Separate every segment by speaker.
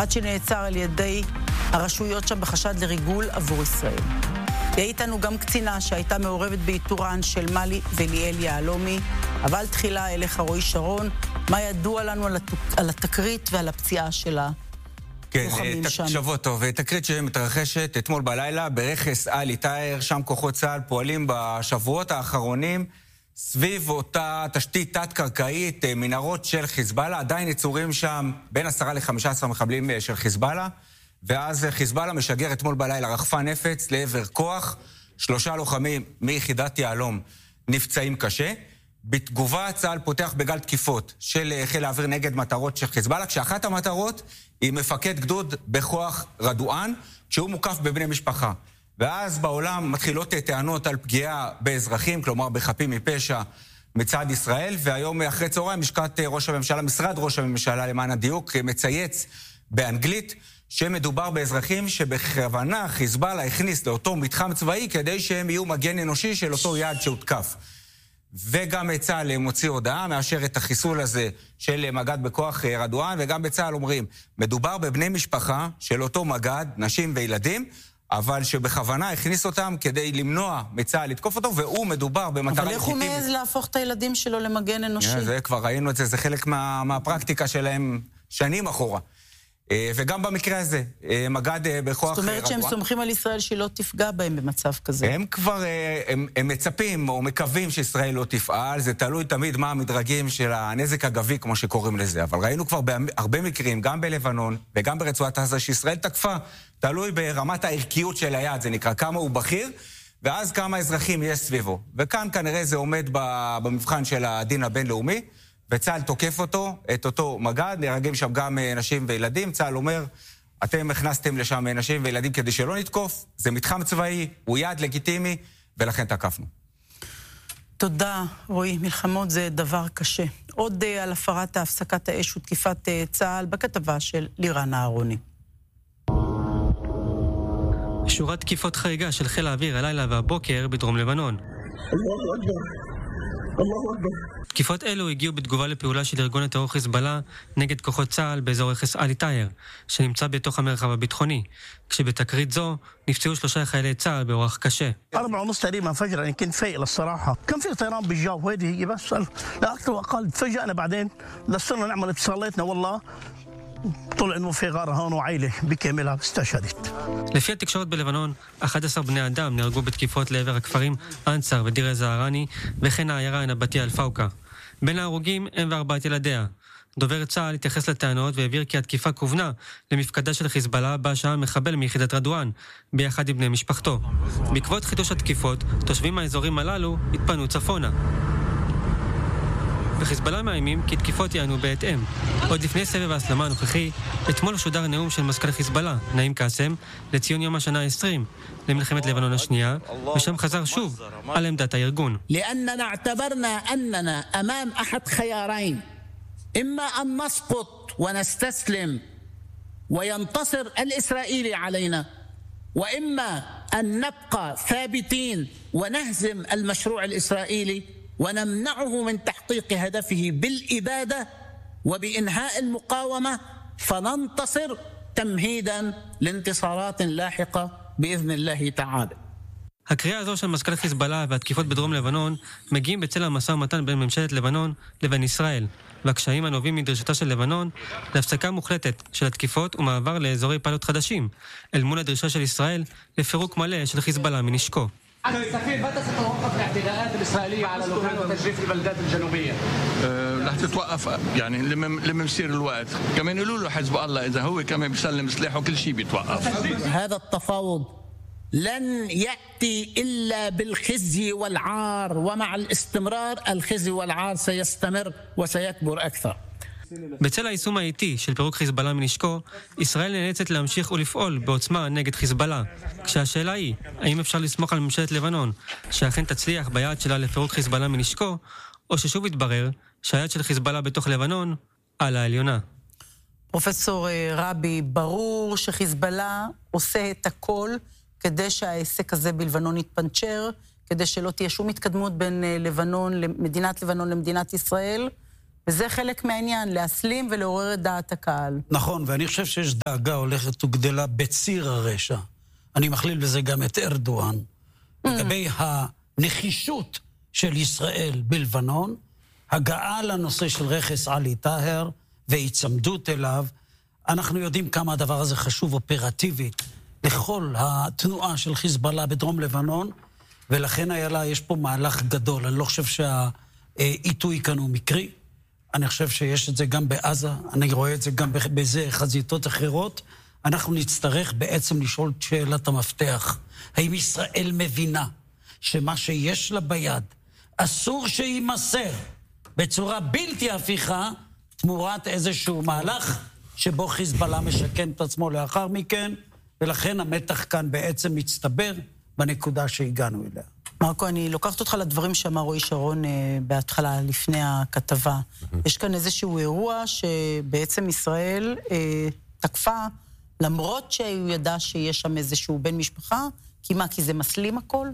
Speaker 1: עד שנעצר על ידי הרשויות שם בחשד לריגול עבור ישראל. תהיה איתנו גם קצינה שהייתה מעורבת באיתורן של מלי וליאל יהלומי, אבל תחילה אליך רועי שרון, מה ידוע לנו על התקרית ועל הפציעה שלה?
Speaker 2: כן, שבוע טוב. תקרית שמתרחשת אתמול בלילה ברכס אלי טאייר, שם כוחות צה"ל פועלים בשבועות האחרונים סביב אותה תשתית תת-קרקעית, מנהרות של חיזבאללה, עדיין יצורים שם בין 10 ל-15 מחבלים של חיזבאללה, ואז חיזבאללה משגר אתמול בלילה רחפן נפץ לעבר כוח, 3 לוחמים מיחידת יהלום נפצעים קשה. בתגובה צה"ל פותח בגל תקיפות של חיל האוויר נגד מטרות של חיזבאללה, כשאחת המטרות היא מפקד גדוד בכוח רדואן, שהוא מוקף בבני משפחה. ואז בעולם מתחילות טענות על פגיעה באזרחים, כלומר בחפים מפשע מצד ישראל, והיום אחרי צהריים לשכת ראש הממשלה, משרד ראש הממשלה למען הדיוק, מצייץ באנגלית שמדובר באזרחים שבכוונה חיזבאללה הכניס לאותו מתחם צבאי כדי שהם יהיו מגן אנושי של אותו יעד שהותקף. וגם צה"ל מוציא הודעה, מאשר את החיסול הזה של מג"ד בכוח רדואן, וגם בצה"ל אומרים, מדובר בבני משפחה של אותו מג"ד, נשים וילדים, אבל שבכוונה הכניס אותם כדי למנוע מצה"ל לתקוף אותו, והוא מדובר במטרה לגיטימית.
Speaker 1: אבל איך הוא מעז להפוך את הילדים שלו למגן אנושי?
Speaker 2: זה כבר ראינו את זה, זה חלק מהפרקטיקה שלהם שנים אחורה. וגם במקרה הזה, מג"ד בכוח רדואן.
Speaker 1: זאת אומרת שהם סומכים על ישראל שהיא לא תפגע בהם במצב כזה.
Speaker 2: הם כבר, הם מצפים או מקווים שישראל לא תפעל, זה תלוי תמיד מה המדרגים של הנזק הגבי, כמו שקוראים לזה. אבל ראינו כבר בהרבה מקרים, גם בלבנון וגם ברצועת עזה, שישראל תקפה, תלוי ברמת הערכיות של היעד, זה נקרא כמה הוא בכיר, ואז כמה אזרחים יש סביבו. וכאן כנראה זה עומד במבחן של הדין הבינלאומי, וצה"ל תוקף אותו, את אותו מג"ד, נהרגים שם גם נשים וילדים. צה"ל אומר, אתם הכנסתם לשם נשים וילדים כדי שלא נתקוף, זה מתחם צבאי, הוא יעד לגיטימי, ולכן תקפנו.
Speaker 1: תודה, רועי. מלחמות זה דבר קשה. עוד על הפרת הפסקת האש ותקיפת צה"ל בכתבה של לירן אהרוני.
Speaker 3: שורת תקיפות חריגה של חיל האוויר הלילה והבוקר בדרום לבנון. תקיפות אלו הגיעו בתגובה לפעולה של ארגון הטרור חיזבאללה נגד כוחות צה"ל באזור רכס אלי טאייר, שנמצא בתוך המרחב הביטחוני, כשבתקרית זו נפצעו 3 חיילי צה"ל באורח קשה.
Speaker 4: 4:30 تقريبا فجر يعني كنت فايق للصراحه كان في طيران بالجو وهذه هي بس لا اكثر واقل تفاجئنا بعدين لصرنا نعمل اتصالاتنا والله طلع انه في غاره هون وعائله بكاملها استشهدت.
Speaker 3: לפי התקשורת בלבנון, 11 בני אדם נהרגו בתקיפות לעבר הכפרים אנצר ודיר א-זהרני וכן העיירה נבטיה אל-פאוקה. בין ההרוגים הם ו4 ילדיה. דובר צה"ל התייחס לטענות והבהיר כי התקיפה כוונה למפקדה של חיזבאללה בה שהה מחבל מיחידת רדואן ביחד עם בני משפחתו. בעקבות חידוש התקיפות, תושבים מהאזורים הללו התפנו צפונה. וחיזבאללה מאיימים כי תקיפות יענו בהתאם. עוד לפני סבב ההסלמה הנוכחי, אתמול שודר נאום של מזכ"ל חיזבאללה, נעים קאסם, לציון יום השנה ה-20 למלחמת לבנון השנייה, ושם חזר שוב על עמדת הארגון.
Speaker 5: لأننا اعتبرنا أننا أمام أحد خيارين إما أن نسقط ونستسلم وينتصر الإسرائيلي علينا وإما أن نبقى ثابتين ونهزم المشروع الإسرائيلي ونمنعه من تحقيق هدفه بالإبادة وبإنهاء المقاومة فننتصر تمهيدا لانتصارات لاحقة بإذن الله تعالى.
Speaker 3: הקריאה הזו של מזכ"ל חיזבאללה והתקיפות בדרום לבנון מגיעים בצל המשא ומתן בין ממשלת לבנון לבין ישראל, והקשיים הנובעים מדרישתה של לבנון להפסקה מוחלטת של התקיפות ומעבר לאזורי פיילוט חדשים, אל מול הדרישה של ישראל לפירוק מלא של חיזבאללה מנשקו.
Speaker 6: السفير متى ستتوقف الاعتداءات الإسرائيلية على لبنان وتجريف البلدات الجنوبية؟
Speaker 7: رح تتوقف يعني لما يصير الوقت. كمان يقولوا له حزب الله إذا هو كمان بيسلم سلاحه كل شيء بيتوقف.
Speaker 5: هذا التفاوض لن يأتي إلا بالخزي والعار ومع الاستمرار الخزي والعار سيستمر وسيكبر أكثر.
Speaker 3: בצל היישום האיטי של פירוק חיזבאללה מנשקו, ישראל נאלצת להמשיך ולפעול בעוצמה נגד חיזבאללה. כשהשאלה היא, האם אפשר לסמוך על ממשלת לבנון שאכן תצליח ביעד שלה לפירוק חיזבאללה מנשקו, או ששוב יתברר שהיעד של חיזבאללה בתוך לבנון על העליונה.
Speaker 1: פרופסור רבי, ברור שחיזבאללה עושה את הכל כדי שהעסק הזה בלבנון יתפנצ'ר, כדי שלא תהיה שום התקדמות בין מדינת לבנון למדינת ישראל, וזה חלק מהעניין, להסלים ולעורר את דעת הקהל.
Speaker 8: נכון, ואני חושב שיש דאגה הולכת וגדלה בציר הרשע. אני מכליל בזה גם את ארדואן, לגבי הנחישות של ישראל בלבנון, הגעה לנושא של רכס עלי טהר והצמדות אליו. אנחנו יודעים כמה הדבר הזה חשוב אופרטיבית לכל התנועה של חיזבאללה בדרום לבנון, ולכן יש פה מהלך גדול. אני לא חושב שהעיתוי כאן הוא מקרי. אני חושב שיש את זה גם בעזה, אני רואה את זה גם בזה חזיתות אחרות. אנחנו נצטרך בעצם לשאול את שאלת המפתח. האם ישראל מבינה שמה שיש לה ביד אסור שימסר בצורה בלתי הפיכה תמורת איזשהו מהלך שבו חיזבאללה משכן את עצמו לאחר מכן, ולכן המתח כאן בעצם מצטבר בנקודה שהגענו אליה.
Speaker 1: מרקו, אני לוקחת אותך לדברים שאמר רועי שרון בהתחלה, לפני הכתבה. יש כאן איזשהו אירוע שבעצם ישראל תקפה, למרות שהוא ידע שיש שם איזשהו בן משפחה, כי מה, כי זה מסלים הכל?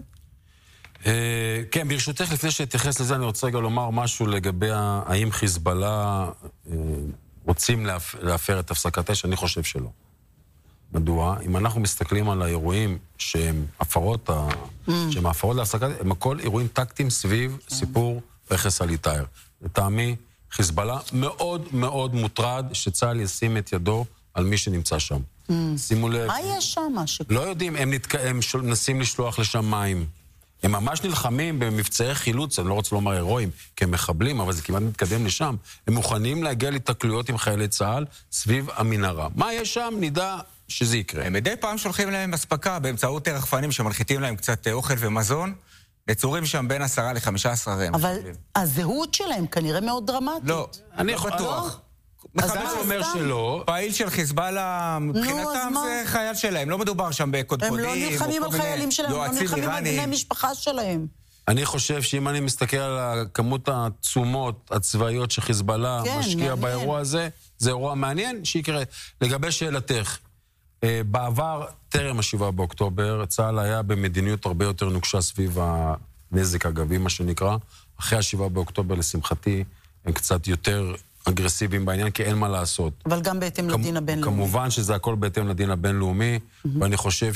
Speaker 9: כן, ברשותך, לפני שתתייחס לזה, אני רוצה רגע לומר משהו לגבי האם חיזבאללה רוצים להפר את הפסקת אש. אני חושב שלא. מדוע? אם אנחנו מסתכלים על האירועים שהם הפרות להפסקת, הם הכל אירועים טקטיים סביב סיפור רכס עלי טהר. לטעמי, חיזבאללה מאוד מאוד מוטרד שצה"ל ישים את ידו על מי שנמצא שם. שימו לב.
Speaker 1: מה יש שם?
Speaker 9: לא יודעים, הם מנסים לשלוח לשם מים. הם ממש נלחמים במבצעי חילוץ, אני לא רוצה לומר אירועים, כמחבלים, אבל זה כמעט מתקדם לשם. הם מוכנים להגיע להתקלויות עם חיילי צה"ל סביב המנהרה. מה יש שם? נדע שזה יקרה.
Speaker 2: הם מדי פעם שולחים להם הספקה באמצעות רחפנים שמנחיתים להם קצת אוכל ומזון, נצורים שם בין 10 ל-15 רם.
Speaker 1: אבל הזהות שלהם כנראה מאוד דרמטית.
Speaker 2: לא, אני בטוח.
Speaker 9: מחבל אומר שלא.
Speaker 2: פעיל של חיזבאללה, מבחינתם זה חייל שלהם. לא מדובר שם בקודקודים.
Speaker 1: הם לא נלחמים על חיילים שלהם, הם לא נלחמים על בני משפחה שלהם.
Speaker 9: אני חושב שאם אני מסתכל על כמות התשומות הצבאיות שחיזבאללה משקיע באירוע הזה, זה אירוע מעניין שיקרה. לגבי שאלתך, בעבר, טרם 7 באוקטובר, צה"ל היה במדיניות הרבה יותר נוקשה סביב הנזק אגבי, מה שנקרא. אחרי 7 באוקטובר, לשמחתי, הם קצת יותר אגרסיביים בעניין, כי אין מה לעשות.
Speaker 1: אבל גם בהתאם לדין הבינלאומי.
Speaker 9: כמובן שזה הכל בהתאם לדין הבינלאומי, ואני חושב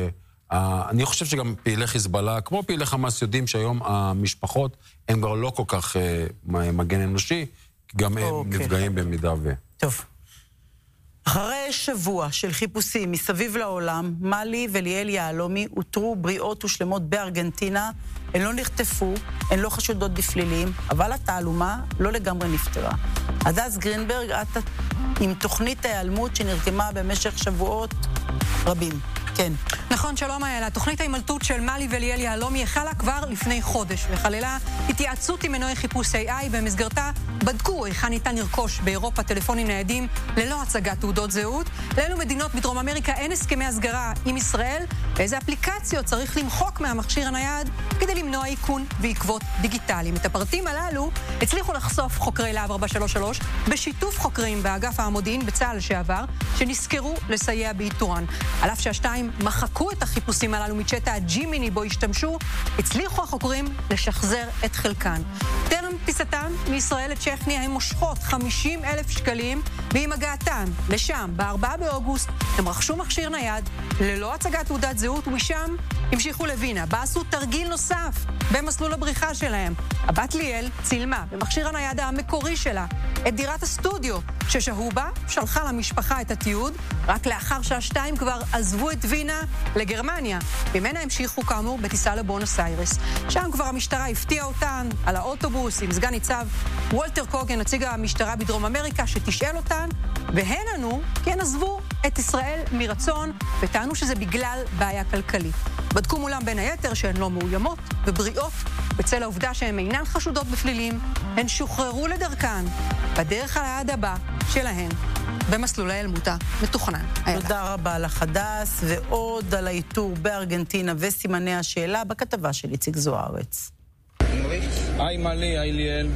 Speaker 9: שגם פעילי חיזבאללה, כמו פעילי חמאס, יודעים שהיום המשפחות הם כבר לא כל כך מגן אנושי, גם הם נפגעים במידה ו...
Speaker 1: טוב. אחרי שבוע של חיפושים מסביב לעולם, מלי וליאל יהלומי הותרו בריאות ושלמות בארגנטינה. הן לא נחטפו, הן לא חשודות בפלילים, אבל התעלומה לא לגמרי נפטרה. הדס גרינברג, את עם תוכנית ההיעלמות שנרקמה במשך שבועות רבים. כן.
Speaker 10: נכון, שלום איילה. תוכנית ההימלטות של מלי וליאל יהלומי החלה כבר לפני חודש, וכללה התייעצות עם מנועי חיפוש AI, במסגרתה בדקו היכן ניתן לרכוש באירופה טלפונים ניידים ללא הצגת תעודות זהות, לאילו מדינות בדרום אמריקה אין הסכמי הסגרה עם ישראל, ואיזה אפליקציות צריך למחוק מהמכשיר הנייד כדי למנוע איכון ועקבות דיגיטליים. את הפרטים הללו הצליחו לחשוף חוקרי להב 433 בשיתוף חוקרים באגף המודיעין בצה"ל לשעבר, שנזכרו לסייע באיתורן. על אף שהשתיים מחקו את החיפושים הללו מצ'אט הג'ימיני בו השתמשו, הצליחו החוקרים לשחזר את חלקן. טרם טיסתם מישראל לצ'כניה הם מושכות 50,000 שקלים, ועם הגעתן לשם ב4 באוגוסט הם רכשו מכשיר נייד ללא הצגת תעודת זהות, ומשם המשיכו לווינה, בה עשו תרגיל נוסף במסלול הבריחה שלהם. הבת ליאל צילמה במכשיר הנייד המקורי שלה את דירת הסטודיו ששהו בה, שלחה למשפחה את התיעוד, רק לאחר שהשתיים כבר עזבו את וינה לגרמניה. ממנה המשיכו כאמור בטיסה לבונוס איירס. שם כבר המשטרה הפתיעה אותן על האוטובוס עם סגן ניצב וולטר קוגן, נציג המשטרה בדרום אמריקה, שתשאל אותן, והן ענו כי הן עזבו את ישראל מרצון, וטענו שזה בגלל בעיה כלכלית. בדקו מולם בין היתר שהן לא מאוימות ובריאות, בצל העובדה שהן אינן חשודות בפלילים, הן שוחררו לדרכן בדרך היעד הבא שלהן במסלול ההיעלמות המתוכנן.
Speaker 1: תודה רבה לך הדס, ועוד על האיתור בארגנטינה וסימני השאלה בכתבה של איציק זוארץ.
Speaker 11: היי מלי, היי ליאל,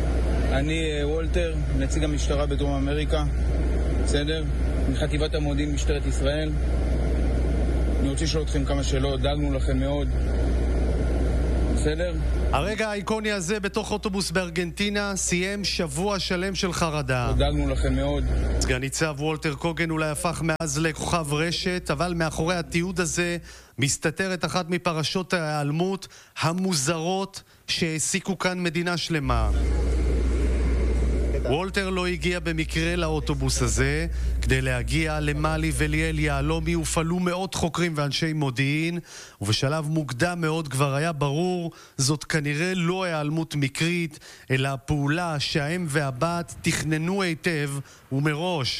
Speaker 11: אני וולטר, נציג המשטרה בדרום אמריקה, בסדר? מחטיבת המודיעין משטרת ישראל. אני רוצה לשאול אתכם כמה שאלות, דאגנו לכם מאוד. בסדר?
Speaker 12: הרגע האיקוני הזה בתוך אוטובוס בארגנטינה סיים שבוע שלם של חרדה.
Speaker 11: דאגנו לכם מאוד.
Speaker 12: סגן ניצב וולטר קוגן אולי הפך מאז לכוכב רשת, אבל מאחורי התיעוד הזה מסתתרת אחת מפרשות ההיעלמות המוזרות שהעסיקו כאן מדינה שלמה. וולטר לא הגיע במקרה לאוטובוס הזה. כדי להגיע למאלי וליאל יהלומי הופעלו מאות חוקרים ואנשי מודיעין, ובשלב מוקדם מאוד כבר היה ברור זאת כנראה לא היעלמות מקרית, אלא הפעולה שהאם והבת תכננו היטב ומראש.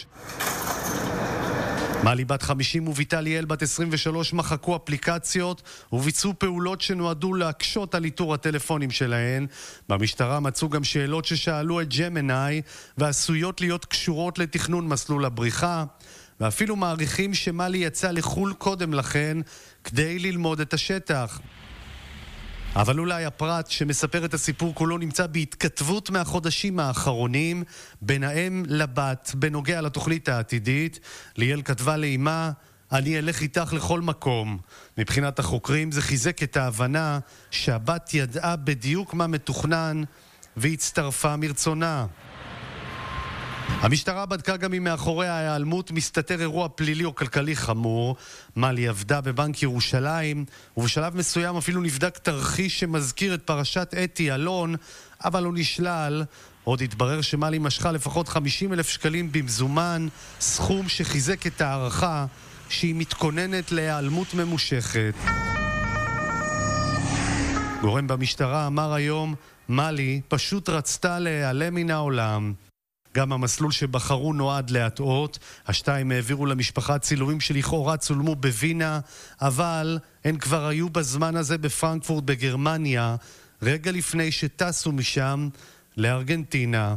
Speaker 12: מאלי בת 50 וביתה ליאל בת 23 מחקו אפליקציות וביצעו פעולות שנועדו להקשות על איתור הטלפונים שלהן. במשטרה מצאו גם שאלות ששאלו את ג'מיני ועשויות להיות קשורות לתכנון מסלול הבריחה, ואפילו מעריכים שמאלי יצא לחול קודם לכן כדי ללמוד את השטח. אבל אולי הפרט שמספר את הסיפור כולו נמצא בהתכתבות מהחודשים האחרונים בין האם לבת בנוגע לתוכנית העתידית. ליאל כתבה לאמה, אני אלך איתך לכל מקום. מבחינת החוקרים זה חיזק את ההבנה שהבת ידעה בדיוק מה מתוכנן והצטרפה מרצונה. המשטרה בדקה גם אם מאחורי ההיעלמות מסתתר אירוע פלילי או כלכלי חמור. מאלי עבדה בבנק ירושלים, ובשלב מסוים אפילו נבדק תרחיש שמזכיר את פרשת אתי אלון, אבל הוא נשלל. עוד התברר שמאלי משכה לפחות 50,000 שקלים במזומן, סכום שחיזק את הערכה שהיא מתכוננת להיעלמות ממושכת. גורם במשטרה אמר היום, מאלי פשוט רצתה להיעלם מן העולם. גם המסלול שבחרו נועד להטעות. השתיים העבירו למשפחה צילומים שלכאורה צולמו בווינה, אבל הן כבר היו בזמן הזה בפרנקפורט בגרמניה, רגע לפני שטסו משם לארגנטינה.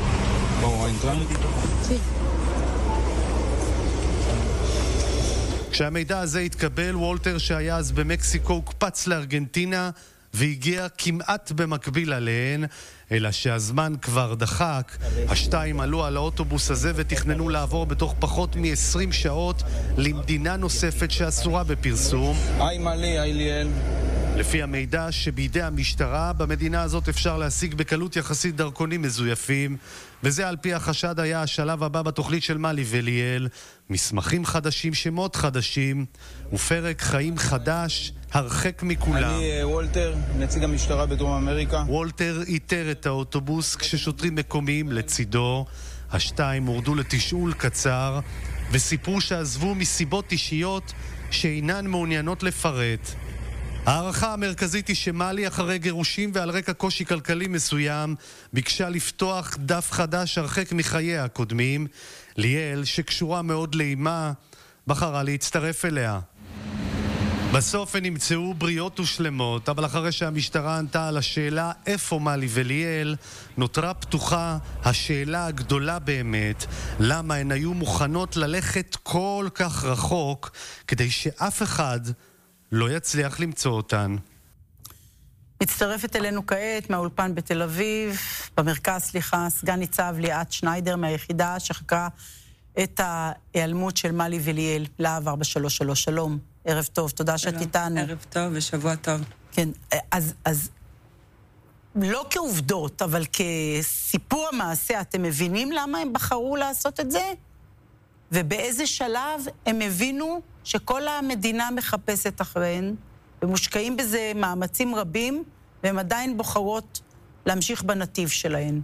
Speaker 12: כשהמידע הזה התקבל, וולטר שהיה אז במקסיקו הוקפץ לארגנטינה והגיע כמעט במקביל עליהן, אלא שהזמן כבר דחק. השתיים עלו על האוטובוס הזה ותכננו לעבור בתוך פחות מ-20 שעות למדינה נוספת שאסורה בפרסום.
Speaker 11: היי מאלי, היי ליאל.
Speaker 12: לפי המידע שבידי המשטרה, במדינה הזאת אפשר להשיג בקלות יחסית דרכונים מזויפים, וזה על פי החשד היה השלב הבא בתוכנית של מאלי וליאל. מסמכים חדשים, שמות חדשים, ופרק חיים חדש הרחק מכולם.
Speaker 11: אני וולטר, נציג המשטרה בדרום אמריקה.
Speaker 12: וולטר איתר את האוטובוס כששוטרים מקומיים לצידו. השתיים הורדו לתשאול קצר וסיפרו שעזבו מסיבות אישיות שאינן מעוניינות לפרט. הערכה המרכזית היא שמאלי אחרי גירושים ועל רקע קושי כלכלי מסוים ביקשה לפתוח דף חדש הרחק מחייה הקודמים. ליאל, שקשורה מאוד לאמה, בחרה להצטרף אליה. בסוף הן נמצאו בריאות ושלמות, אבל אחרי שהמשטרה ענתה על השאלה איפה מאלי וליאל, נותרה פתוחה השאלה הגדולה באמת, למה הן היו מוכנות ללכת כל כך רחוק כדי שאף אחד לא יצליח למצוא אותן.
Speaker 1: מצטרפת אלינו כעת מהאולפן בתל אביב, במרכז, סגן ניצב ליאת שניידר מהיחידה שחקרה את ההיעלמות של מאלי וליאל, להב 433. שלום, ערב טוב, תודה שאת איתנו.
Speaker 13: ערב טוב ושבוע טוב.
Speaker 1: כן, אז לא כעובדות, אבל כסיפור המעשה, אתם מבינים למה הם בחרו לעשות את זה? ובאיזה שלב הם הבינו שכל המדינה מחפשת אחריהן, ומושקעים בזה מאמצים רבים, והם עדיין בוחרות להמשיך בנתיב שלהן.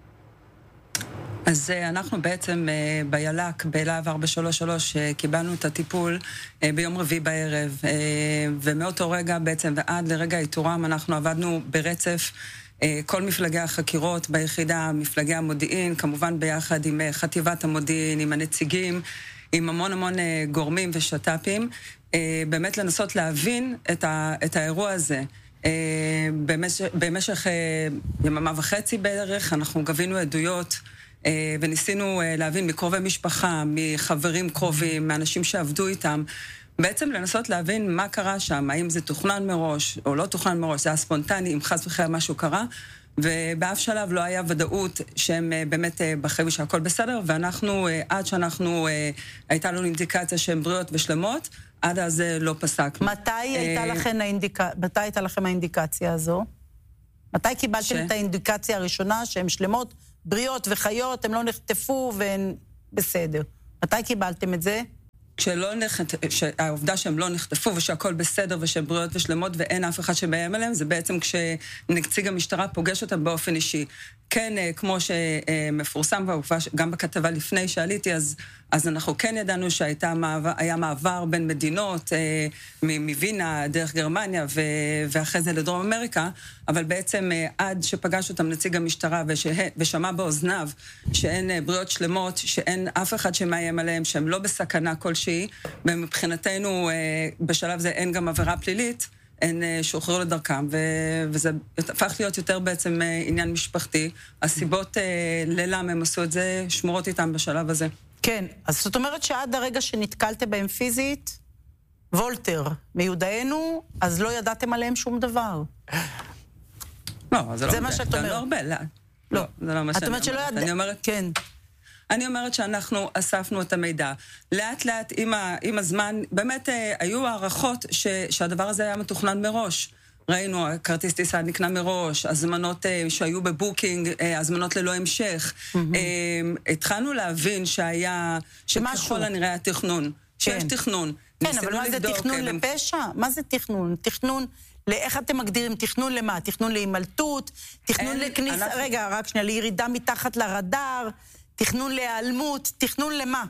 Speaker 13: אז אנחנו בעצם בילק, בלהב 433, קיבלנו את הטיפול ביום רביעי בערב, ומאותו רגע בעצם ועד לרגע איתורם אנחנו עבדנו ברצף, כל מפלגי החקירות ביחידה, מפלגי המודיעין, כמובן ביחד עם חטיבת המודיעין, עם הנציגים, עם המון גורמים ושטאפים, באמת לנסות להבין את האירוע הזה. במשך יממה וחצי בערך אנחנו גבינו עדויות, וניסינו להבין מקרובי משפחה, מחברים קרובים, מאנשים שעבדו איתם, בעצם לנסות להבין מה קרה שם, האם זה תוכנן מראש או לא תוכנן מראש, זה היה ספונטני, אם חס וחלילה משהו קרה, ובאף שלב לא היה ודאות שהם באמת בחיים שהכל בסדר, ואנחנו, עד שאנחנו, הייתה לנו אינדיקציה שהן בריאות ושלמות, עד אז לא פסקנו.
Speaker 1: מתי הייתה לכם האינדיקציה הזו? מתי קיבלתם את האינדיקציה הראשונה שהן שלמות, בריאות וחיות, הן לא נחטפו והן בסדר? מתי קיבלתם את זה?
Speaker 13: העובדה שהם לא נחטפו ושהכל בסדר ושהם בריאות ושלמות ואין אף אחד שבהם עליהם, זה בעצם כשנציג המשטרה פוגש אותם באופן אישי. כן, כמו שמפורסם גם בכתבה לפני שעליתי, אז אנחנו כן ידענו שהיה מעבר בין מדינות, מווינה דרך גרמניה ואחרי זה לדרום אמריקה, אבל בעצם עד שפגש אותם נציג המשטרה ושמע באוזניו שאין בריאות שלמות, שאין אף אחד שמאיים עליהם, שהם לא בסכנה כלשהי, ומבחינתנו בשלב זה אין גם עבירה פלילית, הם שוחררו לדרכם, וזה הפך להיות יותר בעצם עניין משפחתי. הסיבות ללמה הם עשו את זה שמורות איתם בשלב הזה.
Speaker 1: כן, אז זאת אומרת שעד הרגע שנתקלתם בהם פיזית, וולטר, מיודענו, אז לא ידעתם עליהם שום דבר.
Speaker 13: לא, זה לא הרבה.
Speaker 1: זה מה שאת אומרת.
Speaker 13: לא הרבה, לא. לא, זה לא מה שאני אומרת.
Speaker 1: את אומרת שלא ידעת. כן.
Speaker 13: אני אומרת שאנחנו אספנו את המידע. לאט לאט עם הזמן, באמת היו הערכות שהדבר הזה היה מתוכנן מראש. ראינו, כרטיס טיסה נקנה מראש, הזמנות שהיו בבוקינג, הזמנות ללא המשך. התחלנו להבין שככל הנראה התכנון. שיש תכנון.
Speaker 1: כן, אבל מה זה תכנון לפשע? מה זה תכנון? תכנון... איך אתם מגדירים? תכנון למה? תכנון להימלטות? תכנון לכניסה... רגע, רק שנייה, לירידה מתחת לרדאר? תכנון להיעלמות, תכנון למה?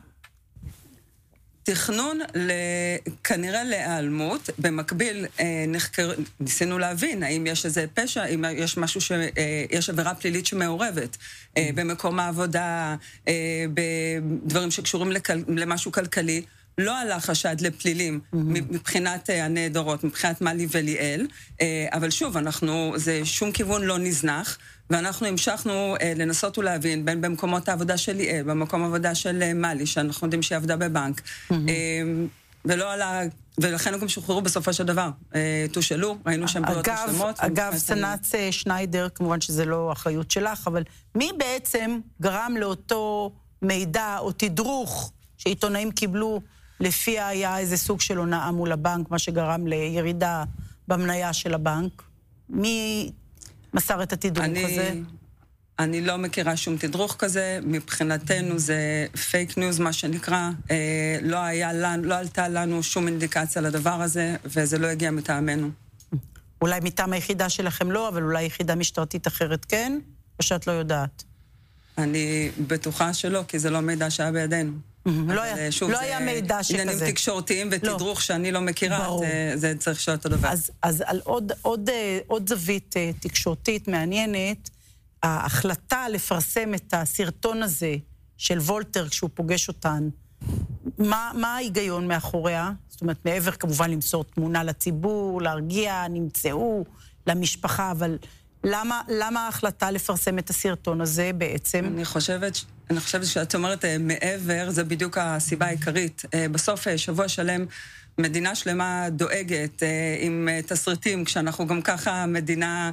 Speaker 13: תכנון כנראה להיעלמות, במקביל ניסינו להבין האם יש איזה פשע, אם יש משהו יש עבירה פלילית שמעורבת, במקום העבודה, בדברים שקשורים למשהו כלכלי, לא עלה חשד לפלילים מבחינת הנהדרות, מבחינת מלי וליאל, אבל שוב, זה שום כיוון לא נזנח, ואנחנו המשכנו לנסות ולהבין, בין במקומות העבודה של ליאל, במקום העבודה של מלי, שאנחנו יודעים שהיא עבדה בבנק, ולא עלה, ולכן גם שוחררו בסופו של דבר. תושאלו, ראינו שהם בריאות משלמות.
Speaker 1: אגב, סנ"צ שניידר, כמובן שזה לא אחריות שלך, אבל מי בעצם גרם לאותו מידע או תדרוך שעיתונאים קיבלו, לפי היה איזה סוג של הונאה מול הבנק, מה שגרם לירידה במניה של הבנק? מי מסר את התדרוך הזה?
Speaker 13: אני לא מכירה שום תדרוך כזה, מבחינתנו זה פייק ניוז, מה שנקרא, לא עלתה לנו שום אינדיקציה לדבר הזה, וזה לא הגיע מטעמנו.
Speaker 1: אולי מטעם היחידה שלכם לא, אבל אולי יחידה משטרתית אחרת כן? או שאת לא יודעת?
Speaker 13: אני בטוחה שלא, כי זה לא מידע שהיה בידינו.
Speaker 1: לא היה מידע שכזה.
Speaker 13: עניינים תקשורתיים ותדרוך שאני לא מכירה, זה צריך לשאול את הדבר.
Speaker 1: אז על עוד זווית תקשורתית מעניינת, ההחלטה לפרסם את הסרטון הזה של וולטר כשהוא פוגש אותן, מה ההיגיון מאחוריה? זאת אומרת, מעבר כמובן למסור תמונה לציבור, להרגיע, נמצאו למשפחה, אבל למה ההחלטה לפרסם את הסרטון הזה בעצם?
Speaker 13: אני חושבת שאת אומרת מעבר, זה בדיוק הסיבה העיקרית. בסוף שבוע שלם, מדינה שלמה דואגת עם תסריטים, כשאנחנו גם ככה מדינה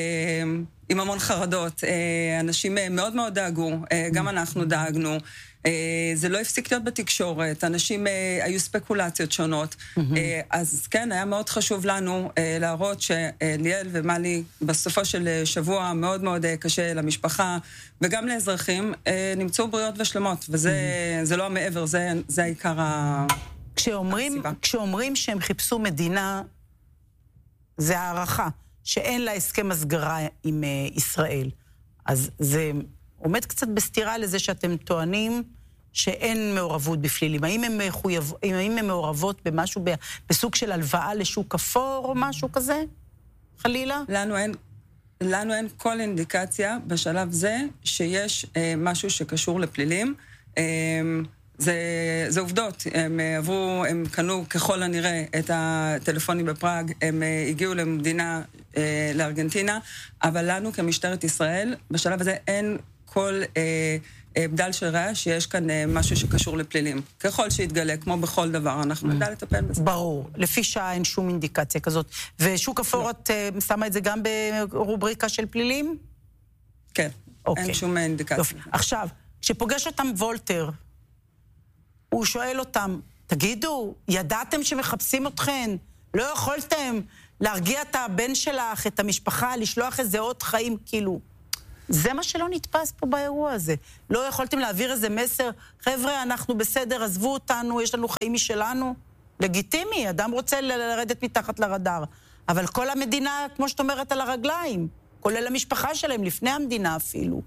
Speaker 13: עם המון חרדות. אנשים מאוד מאוד דאגו, גם אנחנו דאגנו. זה לא הפסיק להיות בתקשורת, אנשים היו ספקולציות שונות, אז כן, היה מאוד חשוב לנו להראות שליאל ומלי בסופו של שבוע מאוד מאוד קשה למשפחה וגם לאזרחים, נמצאו בריאות ושלמות, וזה לא המעבר, זה העיקר הסיבה.
Speaker 1: כשאומרים שהם חיפשו מדינה, זה הערכה, שאין לה הסכם הסגרה עם ישראל, אז זה עומד קצת בסתירה לזה שאתם טוענים שאין מעורבות בפלילים. האם הן מעורבות במשהו, בסוג של הלוואה לשוק אפור או משהו כזה? חלילה?
Speaker 13: לנו אין כל אינדיקציה בשלב זה שיש משהו שקשור לפלילים. זה עובדות. הם קנו ככל הנראה את הטלפונים בפראג, הם הגיעו למדינה, לארגנטינה, אבל לנו כמשטרת ישראל, בשלב הזה אין כל בדל של ראיה שיש כאן משהו שקשור לפלילים. ככל שיתגלה, כמו בכל דבר, אנחנו נדע לטפל בזה.
Speaker 1: ברור. לפי שעה אין שום אינדיקציה כזאת. ושוק אפור, את שמה את זה גם ברובריקה של פלילים?
Speaker 13: כן, אין שום אינדיקציה.
Speaker 1: עכשיו, כשפוגש אותם וולטר, הוא שואל אותם, תגידו, ידעתם שמחפשים אתכן? לא יכולתם להרגיע את הבן שלך, את המשפחה, לשלוח איזה עוד חיים, כאילו... זה מה שלא נתפס פה באירוע הזה. לא יכולתם להעביר איזה מסר, חבר'ה, אנחנו בסדר, עזבו אותנו, יש לנו חיים משלנו. לגיטימי, אדם רוצה לרדת מתחת לרדאר. אבל כל המדינה, כמו שאת אומרת, על הרגליים. כולל המשפחה שלהם, לפני המדינה אפילו.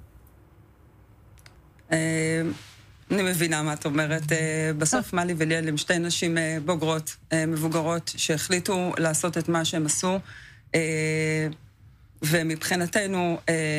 Speaker 13: אני מבינה מה את אומרת. בסוף מלי וליאל הם שתי נשים בוגרות, מבוגרות, שהחליטו לעשות את מה שהם עשו. ומבחינתנו...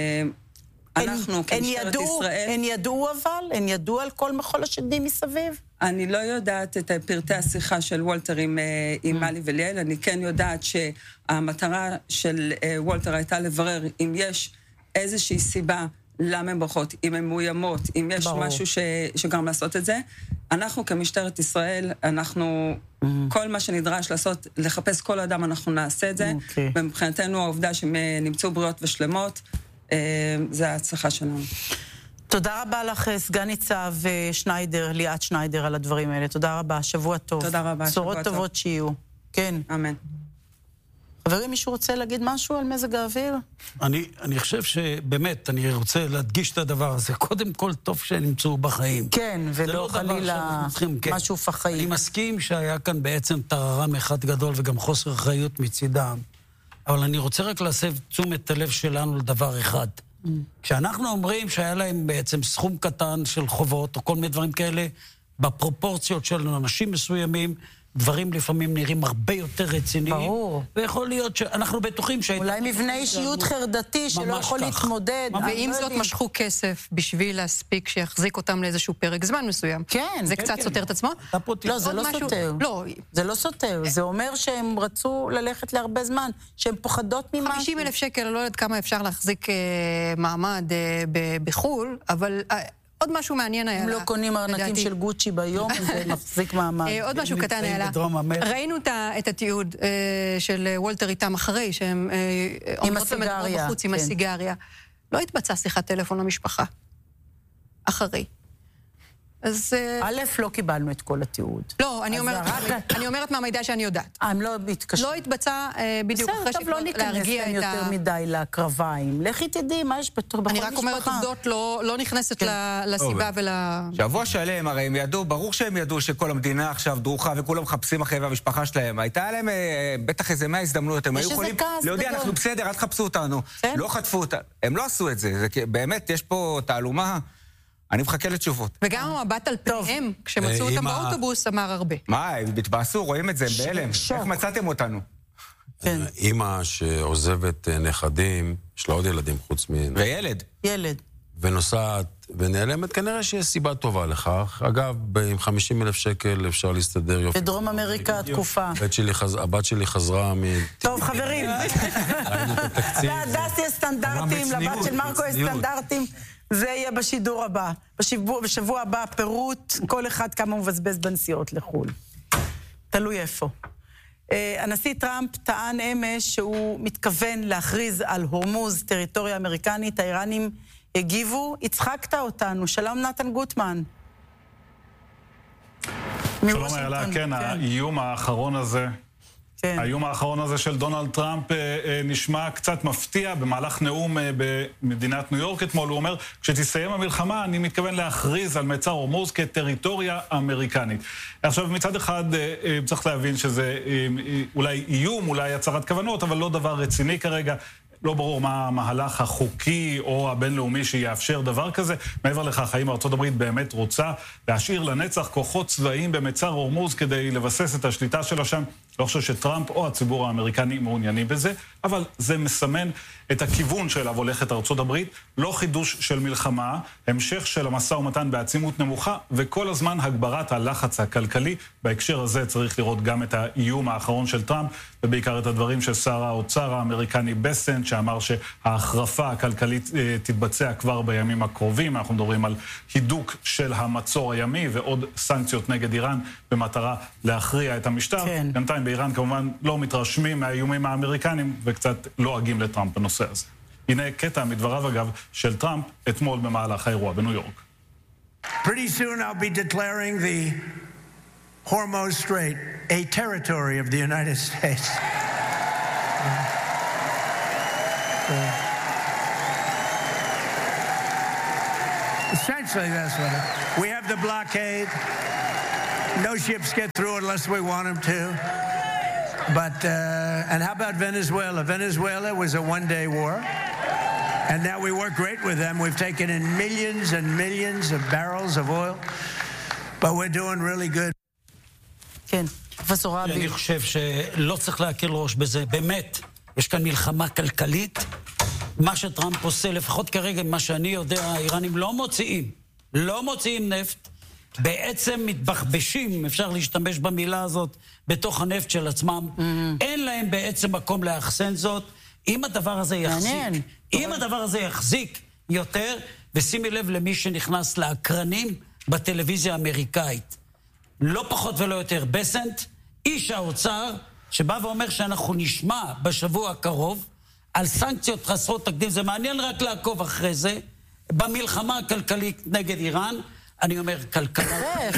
Speaker 13: אנחנו כמשטרת ישראל...
Speaker 1: הן ידעו אבל? הן ידעו על כל מחול השדים מסביב?
Speaker 13: אני לא יודעת את פרטי השיחה של וולטר עם מלי וליאל, אני כן יודעת שהמטרה של וולטר הייתה לברר אם יש איזושהי סיבה למה הן ברכות, אם הן מאוימות, אם יש משהו שגרם לעשות את זה. אנחנו כמשטרת ישראל, אנחנו... כל מה שנדרש לעשות, לחפש כל אדם, אנחנו נעשה את זה. ומבחינתנו העובדה שהם נמצאו בריאות ושלמות, זה ההצלחה שלנו.
Speaker 1: תודה רבה לך, סגן ניצב שניידר, ליאת שניידר, על הדברים האלה. תודה רבה, שבוע טוב.
Speaker 13: תודה רבה, שבוע טוב.
Speaker 1: בשורות טובות שיהיו. כן.
Speaker 13: אמן.
Speaker 1: חברים, מישהו רוצה להגיד משהו על מזג האוויר?
Speaker 8: אני חושב שבאמת, אני רוצה להדגיש את הדבר הזה. קודם כל, טוב שנמצאו בחיים.
Speaker 1: כן, ולא חלילה משהו פחיים.
Speaker 8: אני מסכים שהיה כאן בעצם טררם אחד גדול וגם חוסר אחריות מצידם. אבל אני רוצה רק להסב תשומת הלב שלנו לדבר אחד. כשאנחנו אומרים שהיה להם בעצם סכום קטן של חובות או כל מיני דברים כאלה, בפרופורציות של אנשים מסוימים, דברים לפעמים נראים הרבה יותר רציניים.
Speaker 1: ברור.
Speaker 8: ויכול להיות שאנחנו בטוחים
Speaker 1: אולי מבנה אישיות חרדתי שלא יכול להתמודד.
Speaker 10: ואם זאת משכו כסף בשביל להספיק שיחזיק אותם לאיזשהו פרק זמן מסוים.
Speaker 1: כן.
Speaker 10: זה קצת סותר את עצמו?
Speaker 1: לא, זה לא סותר.
Speaker 10: לא.
Speaker 1: זה לא סותר. זה אומר שהם רצו ללכת להרבה זמן, שהם פוחדות ממשהו.
Speaker 10: 50,000 שקל, לא יודעת כמה אפשר להחזיק מעמד בחול, אבל... עוד משהו מעניין היה לה.
Speaker 1: אם לא קונים ארנקים של גוצ'י ביום, זה מחזיק מעמד.
Speaker 10: עוד משהו קטן היה לה. ראינו את התיעוד של וולטר איתם אחרי, שהם עומדות במדבר בחוץ עם הסיגריה. לא התבצע שיחת טלפון למשפחה. אחרי. אז...
Speaker 1: א', לא קיבלנו את כל התיעוד.
Speaker 10: לא, אני אומרת מהמידע שאני יודעת.
Speaker 1: הם לא מתקשרים.
Speaker 10: לא התבצע בדיוק אחרי
Speaker 1: שכבר להרגיע את ה... יותר מדי לקרביים. לכי תדעי, מה יש בכל משפחה?
Speaker 10: אני רק אומרת עובדות, לא נכנסת לסיבה ול...
Speaker 2: שבוע שלם, הרי הם ידעו, ברור שהם ידעו שכל המדינה עכשיו דרוכה וכולם מחפשים אחרי המשפחה שלהם. הייתה להם בטח איזה 100 הזדמנויות, הם היו יכולים להודיע, אנחנו בסדר, אל תחפשו אותנו. לא חטפו אותנו. הם לא עשו את זה. באמת, יש פה תעלומה. אני מחכה לתשובות.
Speaker 10: וגם המבט על פניהם, כשמצאו אותם באוטובוס, אמר הרבה.
Speaker 2: מה, הם התבאסו, רואים את זה, הם בהלם. איך מצאתם אותנו?
Speaker 9: אמא שעוזבת נכדים, יש לה עוד ילדים חוץ מ...
Speaker 2: וילד.
Speaker 1: ילד.
Speaker 9: ונוסעת ונעלמת, כנראה שיש סיבה טובה לכך. אגב, עם 50,000 שקל אפשר להסתדר יופי.
Speaker 1: בדרום אמריקה התקופה.
Speaker 9: הבת שלי חזרה מ...
Speaker 1: טוב, חברים. להדס יש סטנדרטים, לבת של מרקו יש סטנדרטים. זה יהיה בשידור הבא. בשבוע הבא, פירוט, כל אחד כמה מבזבז בנסיעות לחו"ל. תלוי איפה. הנשיא טראמפ טען אמש שהוא מתכוון להכריז על הורמוז, טריטוריה אמריקנית. האיראנים הגיבו, הצחקת אותנו. שלום נתן גוטמן.
Speaker 14: שלום איילה, כן, האיום האחרון הזה... האיום האחרון הזה של דונלד טראמפ נשמע קצת מפתיע במהלך נאום במדינת ניו יורק אתמול. הוא אומר, כשתסיים המלחמה אני מתכוון להכריז על מצר הורמוז כטריטוריה אמריקנית. עכשיו מצד אחד צריך להבין שזה אולי איום, אולי הצהרת כוונות, אבל לא דבר רציני כרגע. לא ברור מה המהלך החוקי או הבינלאומי שיאפשר דבר כזה. מעבר לכך, האם ארצות הברית באמת רוצה להשאיר לנצח כוחות צבאיים במצר הורמוז כדי לבסס את השליטה שלה שם? לא חושב שטראמפ או הציבור האמריקני מעוניינים בזה, אבל זה מסמן את הכיוון שאליו הולכת ארצות הברית. לא חידוש של מלחמה, המשך של המשא ומתן בעצימות נמוכה, וכל הזמן הגברת הלחץ הכלכלי. בהקשר הזה צריך לראות גם את האיום האחרון של טראמפ, ובעיקר את הדברים של שר האוצר האמריקני בסנט, שאמר שההחרפה הכלכלית תתבצע כבר בימים הקרובים. אנחנו מדברים על הידוק של המצור הימי ועוד סנקציות נגד איראן במטרה להכריע את המשטר. בינתיים באיראן כמובן לא מתרשמים מהאיומים האמריקנים וקצת לועגים לטראמפ בנושא הזה. הנה קטע מדבריו אגב של טראמפ אתמול במהלך האירוע בניו יורק.
Speaker 15: Pretty soon I'll be declaring the Hormuz Strait a territory of the United States. Essentially, that's what it is. We have the blockade. No ships get through unless we want them to. But, and how about Venezuela? Venezuela was a one-day war. And now we work great with them. We've taken in millions and millions of barrels of oil. But we're doing really good.
Speaker 1: כן, פרופסור רבי.
Speaker 8: אני חושב שלא צריך להקל ראש בזה. באמת, יש כאן מלחמה כלכלית. מה שטראמפ עושה, לפחות כרגע, מה שאני יודע, האיראנים לא מוציאים נפט. בעצם מתבחבשים, אפשר להשתמש במילה הזאת, בתוך הנפט של עצמם. אין להם בעצם מקום לאחסן זאת. אם הדבר הזה יחזיק יותר, ושימי לב למי שנכנס לאקרנים בטלוויזיה האמריקאית, לא פחות ולא יותר, בסנט, איש האוצר, שבא ואומר שאנחנו נשמע בשבוע הקרוב על סנקציות חסרות תקדים. זה מעניין רק לעקוב אחרי זה, במלחמה הכלכלית נגד איראן. אני אומר, כלכלה...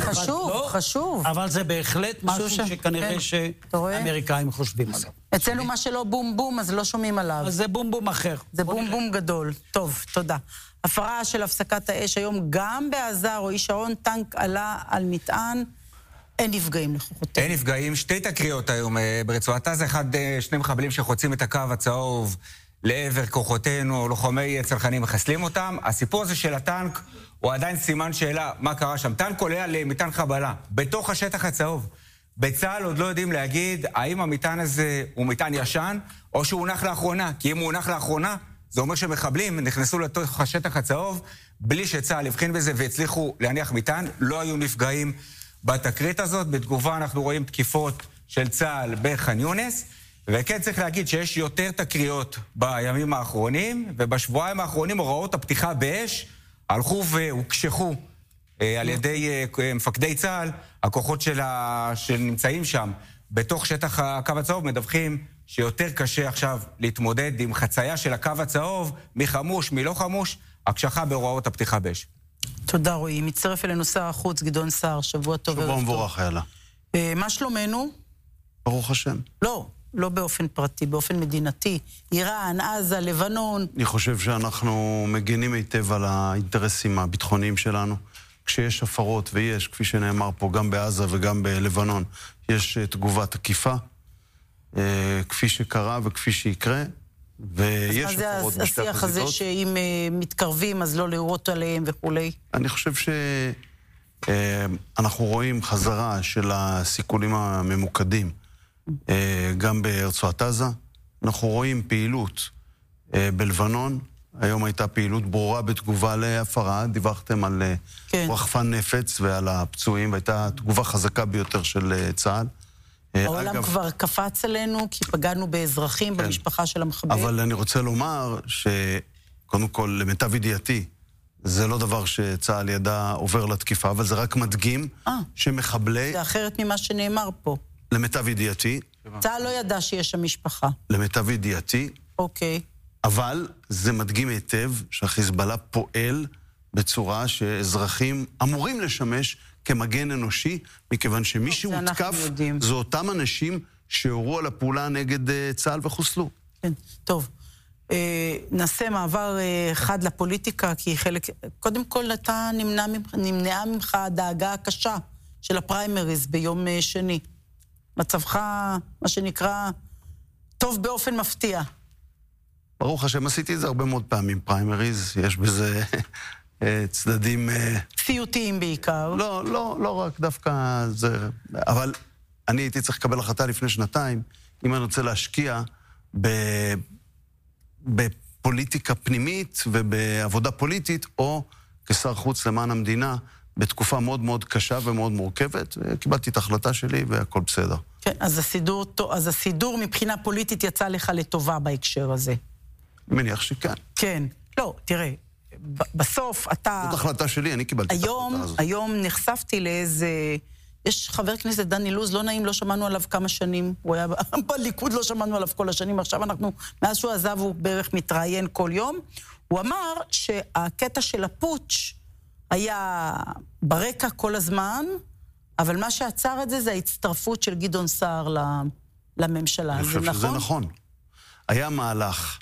Speaker 1: חשוב.
Speaker 8: אבל זה בהחלט משהו שכנראה שהאמריקאים חושבים עליו.
Speaker 1: אצלנו מה שלא בום בום, אז לא שומעים עליו.
Speaker 8: אז זה בום בום אחר.
Speaker 1: זה בום בום גדול. טוב, תודה. הפרה של הפסקת האש היום גם בעזה, רועי שרון, טנק עלה על מטען. אין נפגעים לכוחותינו.
Speaker 2: אין נפגעים, שתי תקריות היום ברצועת עזה, שני מחבלים שחוצים את הקו הצהוב לעבר כוחותינו, לוחמי צנחנים מחסלים אותם. הסיפור הזה של הטנק הוא עדיין סימן שאלה מה קרה שם. טנק עולה על מטען חבלה, בתוך השטח הצהוב. בצה"ל עוד לא יודעים להגיד האם המטען הזה הוא מטען ישן או שהוא הונח לאחרונה, כי אם הוא הונח לאחרונה, זה אומר שמחבלים נכנסו לתוך השטח הצהוב בלי שצה"ל הבחין בזה והצליחו להניח מטען. לא היו נפגעים בתקרית הזאת. בתגובה אנחנו רואים תקיפות של צה"ל בח'אן יונס, וכן צריך להגיד שיש יותר תקריות בימים האחרונים, ובשבועיים האחרונים הוראות הפתיחה באש הלכו והוקשחו על ידי מפקדי צה"ל. הכוחות שנמצאים שם בתוך שטח הקו הצהוב מדווחים שיותר קשה עכשיו להתמודד עם חצייה של הקו הצהוב, מחמוש, מלא חמוש, הקשחה בהוראות הפתיחה באש.
Speaker 1: תודה רועי. מצטרף אלינו שר החוץ גדעון סער, שבוע טוב.
Speaker 16: שבוע מבורך, יאללה.
Speaker 1: מה שלומנו?
Speaker 16: ברוך השם.
Speaker 1: לא באופן פרטי, באופן מדינתי. איראן, עזה, לבנון.
Speaker 16: אני חושב שאנחנו מגינים היטב על האינטרסים הביטחוניים שלנו. כשיש הפרות, ויש, כפי שנאמר פה, גם בעזה וגם בלבנון, יש תגובת תקיפה, כפי שקרה וכפי שיקרה, ויש הפרות בשתי החזיתות.
Speaker 1: השיח הזה שאם מתקרבים, אז לא להורות עליהם וכולי?
Speaker 16: אני חושב שאנחנו רואים חזרה של הסיכולים הממוקדים, גם ברצועת עזה. אנחנו רואים פעילות בלבנון. היום הייתה פעילות ברורה בתגובה להפרה. דיווחתם על רחפן נפץ ועל הפצועים, והייתה תגובה חזקה ביותר של צה"ל.
Speaker 1: העולם כבר קפץ עלינו, כי פגענו באזרחים, במשפחה של המחבל.
Speaker 16: אבל אני רוצה לומר שקודם כל, למיטב ידיעתי, זה לא דבר שצה"ל ידע עובר לתקיפה, אבל זה רק מדגים שמחבלי...
Speaker 1: זה אחרת ממה שנאמר פה.
Speaker 16: למיטב ידיעתי...
Speaker 1: צה"ל לא ידע שיש שם משפחה.
Speaker 16: למיטב ידיעתי...
Speaker 1: אוקיי.
Speaker 16: אבל זה מדגים היטב שהחיזבאללה פועל בצורה שאזרחים אמורים לשמש כמגן אנושי, מכיוון שמי שהותקף זה אותם אנשים שהורו על הפעולה נגד צה"ל וחוסלו.
Speaker 1: כן, טוב. נעשה מעבר חד לפוליטיקה, כי חלק... קודם כל, אתה נמנעה ממך הדאגה הקשה של הפריימריז ביום שני. מצבך, מה שנקרא, טוב באופן מפתיע.
Speaker 16: ברוך השם, עשיתי את זה הרבה מאוד פעמים, פריימריז, יש בזה צדדים...
Speaker 1: סיוטיים בעיקר.
Speaker 16: לא רק דווקא זה... אבל אני הייתי צריך לקבל החלטה לפני שנתיים, אם אני רוצה להשקיע בפוליטיקה פנימית ובעבודה פוליטית, או כשר חוץ למען המדינה, בתקופה מאוד מאוד קשה ומאוד מורכבת, וקיבלתי את ההחלטה שלי והכל בסדר.
Speaker 1: כן, אז הסידור מבחינה פוליטית יצא לך לטובה בהקשר הזה.
Speaker 16: מניח שכן.
Speaker 1: כן. לא, תראה, בסוף אתה...
Speaker 16: זאת החלטה שלי, אני קיבלתי את ההחלטה הזאת.
Speaker 1: היום נחשפתי לאיזה... יש חבר כנסת דני לוז, לא נעים, לא שמענו עליו כמה שנים. הוא היה בליכוד, לא שמענו עליו כל השנים. עכשיו אנחנו, מאז שהוא עזב, הוא בערך מתראיין כל יום. הוא אמר שהקטע של הפוטש היה ברקע כל הזמן, אבל מה שעצר את זה, זה ההצטרפות של גדעון סער לממשלה.
Speaker 16: אני חושב שזה נכון. היה מהלך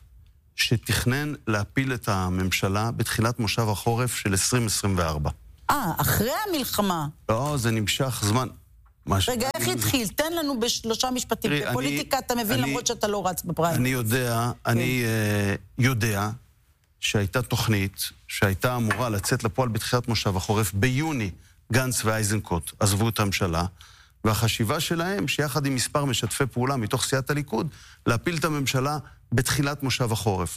Speaker 16: שתכנן להפיל את הממשלה בתחילת מושב החורף של 2024.
Speaker 1: אחרי המלחמה.
Speaker 16: לא, זה נמשך זמן.
Speaker 1: רגע, איך התחיל? תן לנו בשלושה משפטים. בפוליטיקה אתה מבין למרות שאתה לא רץ בפריימריז.
Speaker 16: אני יודע שהייתה תוכנית שהייתה אמורה לצאת לפועל בתחילת מושב החורף. ביוני גנץ ואיזנקוט עזבו את הממשלה, והחשיבה שלהם שיחד עם מספר משתפי פעולה מתוך סיעת הליכוד, להפיל את הממשלה בתחילת מושב החורף.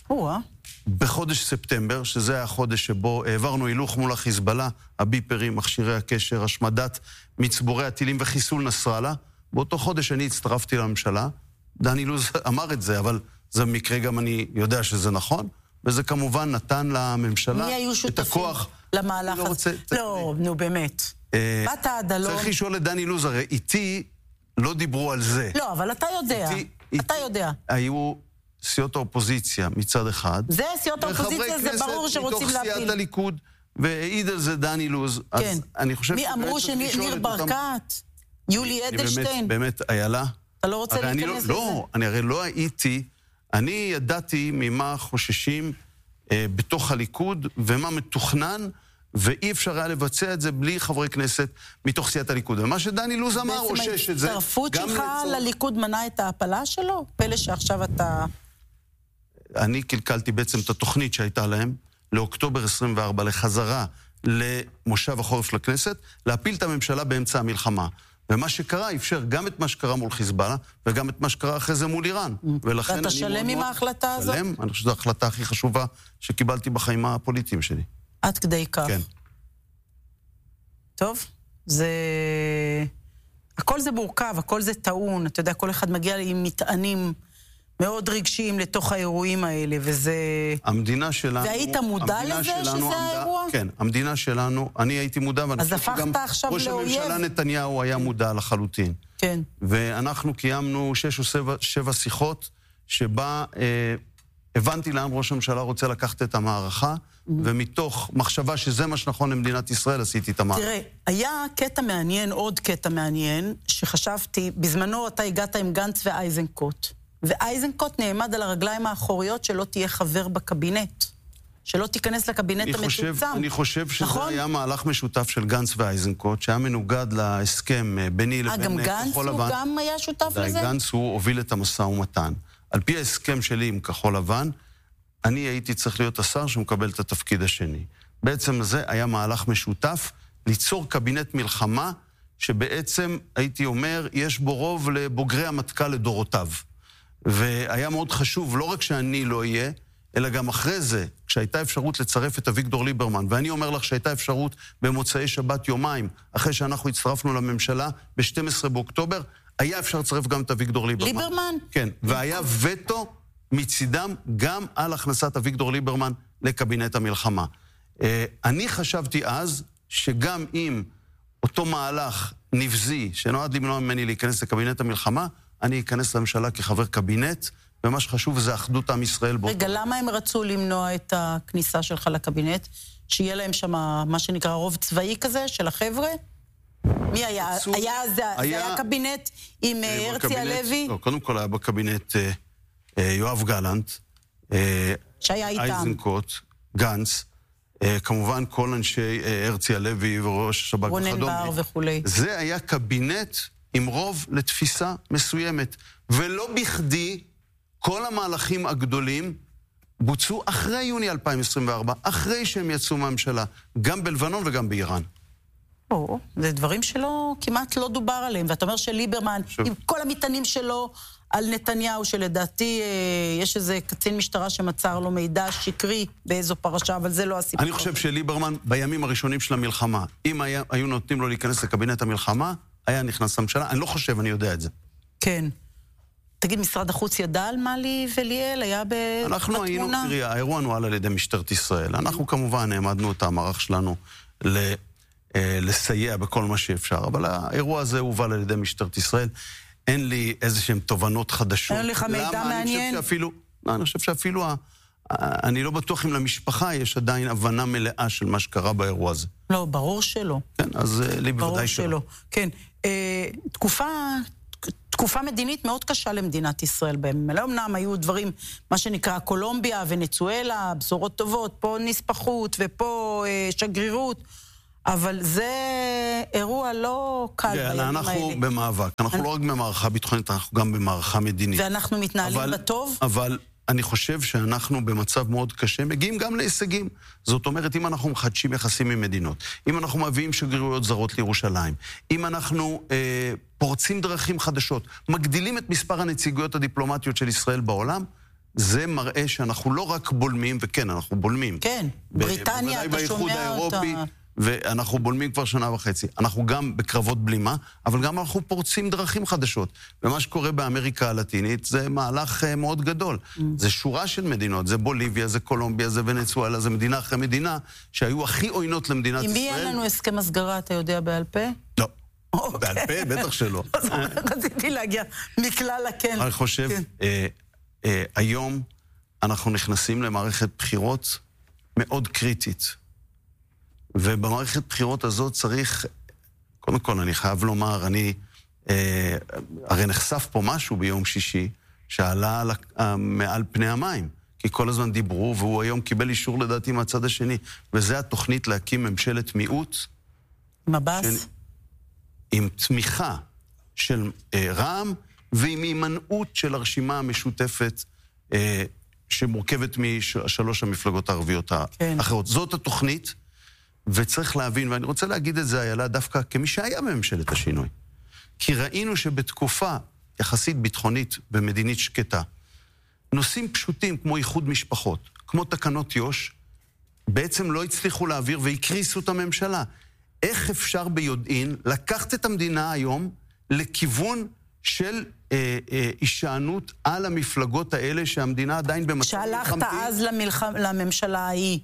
Speaker 16: בחודש ספטמבר, שזה היה החודש שבו העברנו הילוך מול החיזבאללה, הביפרים, מכשירי הקשר, השמדת מצבורי הטילים וחיסול נסראללה, באותו חודש אני הצטרפתי לממשלה. דני לוז אמר את זה, אבל זה מקרה גם אני יודע שזה נכון, וזה כמובן נתן לממשלה את הכוח.
Speaker 1: למהלך הזה. לא, נו באמת. באת עד הלום.
Speaker 16: צריך לשאול את דני לוז, הרי איתי לא דיברו על זה.
Speaker 1: לא, אבל אתה יודע. אתה יודע.
Speaker 16: היו סיעות האופוזיציה מצד אחד.
Speaker 1: זה סיעות האופוזיציה, זה ברור שרוצים להפיל.
Speaker 16: מתוך סיעת הליכוד, והעיד על זה דני לוז.
Speaker 1: כן. מי אמרו שניר ברקת, יולי אדלשטיין.
Speaker 16: באמת, איילה.
Speaker 1: אתה לא רוצה להיכנס לזה?
Speaker 16: לא, אני הרי לא הייתי, אני ידעתי ממה חוששים בתוך הליכוד, ומה מתוכנן, ואי אפשר היה לבצע את זה בלי חברי כנסת מתוך סיעת הליכוד. ומה שדני לוז אמר, אושש את זה.
Speaker 1: ההצטרפות שלך לליכוד מנע את ההפלה שלו? פלא שעכשיו אתה...
Speaker 16: אני קלקלתי בעצם את התוכנית שהייתה להם, לאוקטובר 24, לחזרה למושב החורף לכנסת, להפיל את הממשלה באמצע המלחמה. ומה שקרה אפשר גם את מה שקרה מול חיזבאללה, וגם את מה שקרה אחרי זה מול איראן.
Speaker 1: ואתה שלם עם ההחלטה הזאת?
Speaker 16: שלם, אני חושב שזו ההחלטה הכי חשובה שקיבלתי בחיים הפוליטיים שלי.
Speaker 1: עד כדי כך.
Speaker 16: כן.
Speaker 1: טוב, זה... הכל זה מורכב, הכל זה טעון. אתה יודע, כל אחד מגיע עם מטענים מאוד רגשיים לתוך האירועים האלה, וזה...
Speaker 16: המדינה שלנו...
Speaker 1: והיית מודע לזה שזה האירוע?
Speaker 16: כן, המדינה שלנו, אני הייתי מודע, ואני
Speaker 1: חושב שגם
Speaker 16: ראש הממשלה נתניהו היה מודע לחלוטין.
Speaker 1: כן.
Speaker 16: ואנחנו קיימנו 6 או 7 שיחות, שבה הבנתי לאן ראש הממשלה רוצה לקחת את המערכה, ומתוך מחשבה שזה מה שנכון למדינת ישראל, עשיתי את המערכה.
Speaker 1: תראה, היה קטע מעניין, עוד קטע מעניין, שחשבתי, בזמנו אתה הגעת עם גנץ ואיזנקוט. ואיזנקוט נעמד על הרגליים האחוריות שלא תהיה חבר בקבינט. שלא תיכנס לקבינט המצומצם.
Speaker 16: אני חושב שזה היה מהלך משותף של גנץ ואיזנקוט, שהיה מנוגד להסכם ביני לבין
Speaker 1: גם גנץ הוא גם היה שותף לזה?
Speaker 16: גנץ הוא הוביל את המשא ומתן. על פי ההסכם שלי עם כחול לבן, אני הייתי צריך להיות השר שמקבל את התפקיד השני. בעצם זה היה מהלך משותף, ליצור קבינט מלחמה, שבעצם הייתי אומר, יש בו רוב לבוגרי המטכ"ל לדורותיו. והיה מאוד חשוב, לא רק שאני לא אהיה, אלא גם אחרי זה, כשהייתה אפשרות לצרף את אביגדור ליברמן, ואני אומר לך שהייתה אפשרות במוצאי שבת יומיים, אחרי שאנחנו הצטרפנו לממשלה ב-12 באוקטובר, היה אפשר לצרף גם את אביגדור ליברמן.
Speaker 1: ליברמן?
Speaker 16: כן, והיה וטו מצידם גם על הכנסת אביגדור ליברמן לקבינט המלחמה. אני חשבתי אז שגם אם אותו מהלך נבזי, שנועד למנוע ממני להיכנס לקבינט המלחמה, אני אכנס לממשלה כחבר קבינט, ומה שחשוב זה אחדות עם ישראל.
Speaker 1: רגע, למה הם רצו למנוע את הכניסה שלך לקבינט? שיהיה להם שם מה שנקרא רוב צבאי כזה של החבר'ה? מי היה? זה היה קבינט עם הרצי הלוי?
Speaker 16: לא, קודם כל היה בקבינט יואב גלנט,
Speaker 1: שהיה איתם.
Speaker 16: איזנקוט, גנץ, כמובן כל אנשי הרצי הלוי וראש השב"כ וכדומה.
Speaker 1: רונן בר וכולי.
Speaker 16: זה היה קבינט עם רוב לתפיסה מסוימת. ולא בכדי כל המהלכים הגדולים בוצעו אחרי יוני 2024, אחרי שהם יצאו מהממשלה, גם בלבנון וגם באיראן.
Speaker 1: זה דברים שלא, כמעט לא דובר עליהם. ואתה אומר שליברמן, עם כל המטענים שלו על נתניהו, שלדעתי יש איזה קצין משטרה שמצר לו מידע שקרי באיזו פרשה, אבל זה לא הסיפור.
Speaker 16: אני חושב שליברמן בימים הראשונים של המלחמה, אם היו נותנים לו להיכנס לקבינט המלחמה, היה נכנס לממשלה. אני לא חושב, אני יודע את זה.
Speaker 1: כן. תגיד, משרד החוץ ידע על מאלי וליאל? היה בתמונה?
Speaker 16: אנחנו היינו, תראי, האירוע נוהל על ידי משטרת ישראל. אנחנו כמובן העמדנו את המערך שלנו לסייע בכל מה שאפשר, אבל האירוע הזה הובל על ידי משטרת ישראל. אין לי איזשהם תובנות חדשות.
Speaker 1: אין לך מידע מעניין?
Speaker 16: אני חושב שאפילו, אני לא בטוח אם למשפחה יש עדיין הבנה מלאה של מה שקרה באירוע הזה.
Speaker 1: לא, ברור שלא.
Speaker 16: כן, אז לי בוודאי שלא.
Speaker 1: כן, תקופה מדינית מאוד קשה למדינת ישראל. במלא אמנם היו דברים, מה שנקרא קולומביה ונצואלה, בשורות טובות, פה נספחות ופה שגרירות, אבל זה אירוע לא קל בימים האלה.
Speaker 16: אנחנו במאבק, אנחנו לא רק במערכה ביטחונית, אנחנו גם במערכה מדינית.
Speaker 1: ואנחנו מתנהלים בטוב?
Speaker 16: אבל אני חושב שאנחנו במצב מאוד קשה, מגיעים גם להישגים. זאת אומרת, אם אנחנו מחדשים יחסים עם מדינות, אם אנחנו מביאים שגרירויות זרות לירושלים, אם אנחנו פורצים דרכים חדשות, מגדילים את מספר הנציגויות הדיפלומטיות של ישראל בעולם, זה מראה שאנחנו לא רק בולמים, וכן, אנחנו בולמים.
Speaker 1: כן, בריטניה, אתה שומע אותה.
Speaker 16: ואנחנו בולמים כבר שנה וחצי. אנחנו גם בקרבות בלימה, אבל גם אנחנו פורצים דרכים חדשות. ומה שקורה באמריקה הלטינית זה מהלך מאוד גדול. זה שורה של מדינות, זה בוליביה, זה קולומביה, זה ונצואלה, זה מדינה אחרי מדינה, שהיו הכי עוינות למדינת ישראל.
Speaker 1: עם מי אין לנו הסכם הסגרה, אתה יודע בעל פה?
Speaker 16: לא. בעל פה? בטח שלא.
Speaker 1: רציתי להגיע מכלל הכן.
Speaker 16: אני חושב, היום אנחנו נכנסים למערכת בחירות מאוד קריטית. ובמערכת בחירות הזאת צריך, קודם כל אני חייב לומר, הרי נחשף פה משהו ביום שישי, שעלה מעל פני המים, כי כל הזמן דיברו, והוא היום קיבל אישור לדעתי מהצד השני, וזה התוכנית להקים ממשלת מיעוט.
Speaker 1: מבס?
Speaker 16: עם תמיכה של רע"מ, ועם הימנעות של הרשימה המשותפת, שמורכבת משלוש המפלגות הערביות האחרות. זאת התוכנית, וצריך להבין, ואני רוצה להגיד את זה, איילה, דווקא כמי שהיה בממשלת השינוי. כי ראינו שבתקופה יחסית ביטחונית ומדינית שקטה, נושאים פשוטים כמו איחוד משפחות, כמו תקנות יוש, בעצם לא הצליחו להעביר והקריסו את הממשלה. איך אפשר ביודעין לקחת את המדינה היום לכיוון של הישענות על המפלגות האלה שהמדינה עדיין במצב...
Speaker 1: שהלכת אז לממשלה ההיא.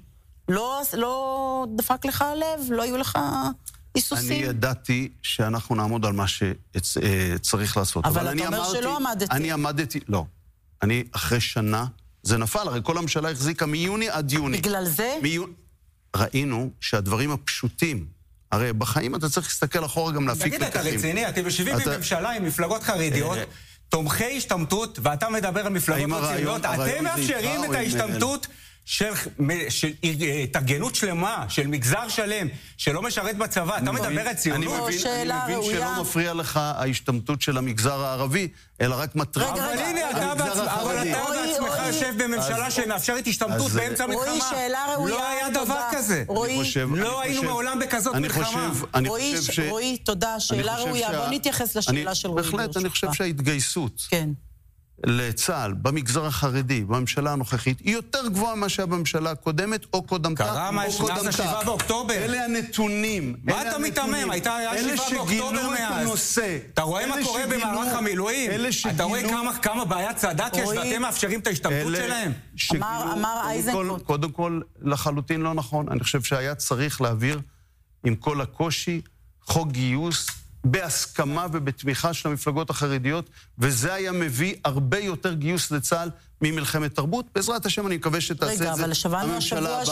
Speaker 1: לא דפק לך הלב? לא היו לך היסוסים?
Speaker 16: אני ידעתי שאנחנו נעמוד על מה שצריך לעשות.
Speaker 1: אבל אתה אומר שלא עמדתי.
Speaker 16: אני עמדתי, לא. אני אחרי שנה, זה נפל, הרי כל הממשלה החזיקה מיוני עד יוני.
Speaker 1: בגלל זה?
Speaker 16: ראינו שהדברים הפשוטים, הרי בחיים אתה צריך להסתכל אחורה גם להפיק לקחים.
Speaker 2: תגיד, אתה רציני, אתם יושבים בממשלה עם מפלגות חרדיות, תומכי השתמטות, ואתה מדבר על מפלגות רציניות, אתם מאפשרים את ההשתמטות של התארגנות שלמה, של מגזר שלם, שלא משרת בצבא, אתה מדבר על ציונות?
Speaker 16: אני מבין שלא מפריע לך ההשתמטות של המגזר הערבי, אלא רק מטריד.
Speaker 2: אבל הנה, אתה בעצמך יושב בממשלה שמאפשרת השתמטות באמצע מלחמה. לא היה דבר כזה. לא היינו מעולם בכזאת מלחמה.
Speaker 1: רועי, תודה, שאלה ראויה. בוא נתייחס לשאלה של רועי.
Speaker 16: בהחלט, אני חושב שההתגייסות לצה"ל, במגזר החרדי, בממשלה הנוכחית, היא יותר גבוהה מה שהממשלה הקודמת, או קודמתה,
Speaker 2: קרה מה מאז ה7 באוקטובר.
Speaker 16: אלה הנתונים.
Speaker 2: מה אתה מתאמם? הייתה 7 באוקטובר מאז. אתה רואה מה קורה במערך המילואים? אתה רואה כמה בעיית צדק יש, ואתם מאפשרים את ההשתמטות שלהם?
Speaker 1: אמר אייזנקוט.
Speaker 16: קודם כל, לחלוטין לא נכון. אני חושב שהיה צריך להעביר, עם כל הקושי, חוק גיוס, בהסכמה ובתמיכה של המפלגות החרדיות, וזה היה מביא הרבה יותר גיוס לצה"ל ממלחמת תרבות. בעזרת השם אני מקווה שתעשה את זה.
Speaker 1: רגע, אבל שבענו השבוע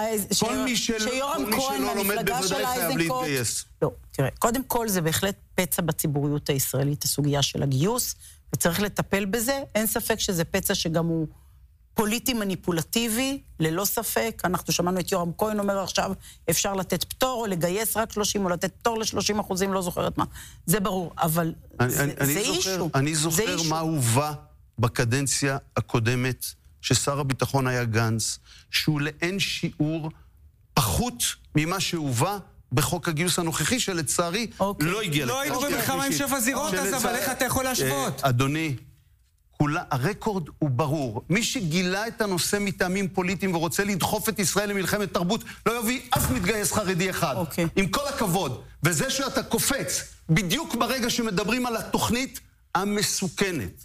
Speaker 1: שיורם כהן מהמפלגה של אייזנקוט... לא, תראה, קודם כל זה בהחלט פצע בציבוריות הישראלית, הסוגיה של הגיוס, וצריך לטפל בזה. אין ספק שזה פצע שגם הוא פוליטי מניפולטיבי, ללא ספק. אנחנו שמענו את יורם כהן אומר עכשיו, אפשר לתת פטור או לגייס רק 30, או לתת פטור ל30%, לא זוכרת מה. זה ברור, אבל זה אישו.
Speaker 16: אני זוכר מה הובא בקדנציה הקודמת, ששר הביטחון היה גנץ, שהוא לאין שיעור פחות ממה שהובא בחוק הגיוס הנוכחי, שלצערי לא הגיע.
Speaker 2: לא היינו במלחמה עם 7 זירות, אז אבל איך אתה יכול להשוות?
Speaker 16: אדוני, הרקורד הוא ברור. מי שגילה את הנושא מטעמים פוליטיים ורוצה לדחוף את ישראל למלחמת תרבות, לא יביא אף מתגייס חרדי אחד. עם כל הכבוד. וזה שאתה קופץ, בדיוק ברגע שמדברים על התוכנית המסוכנת,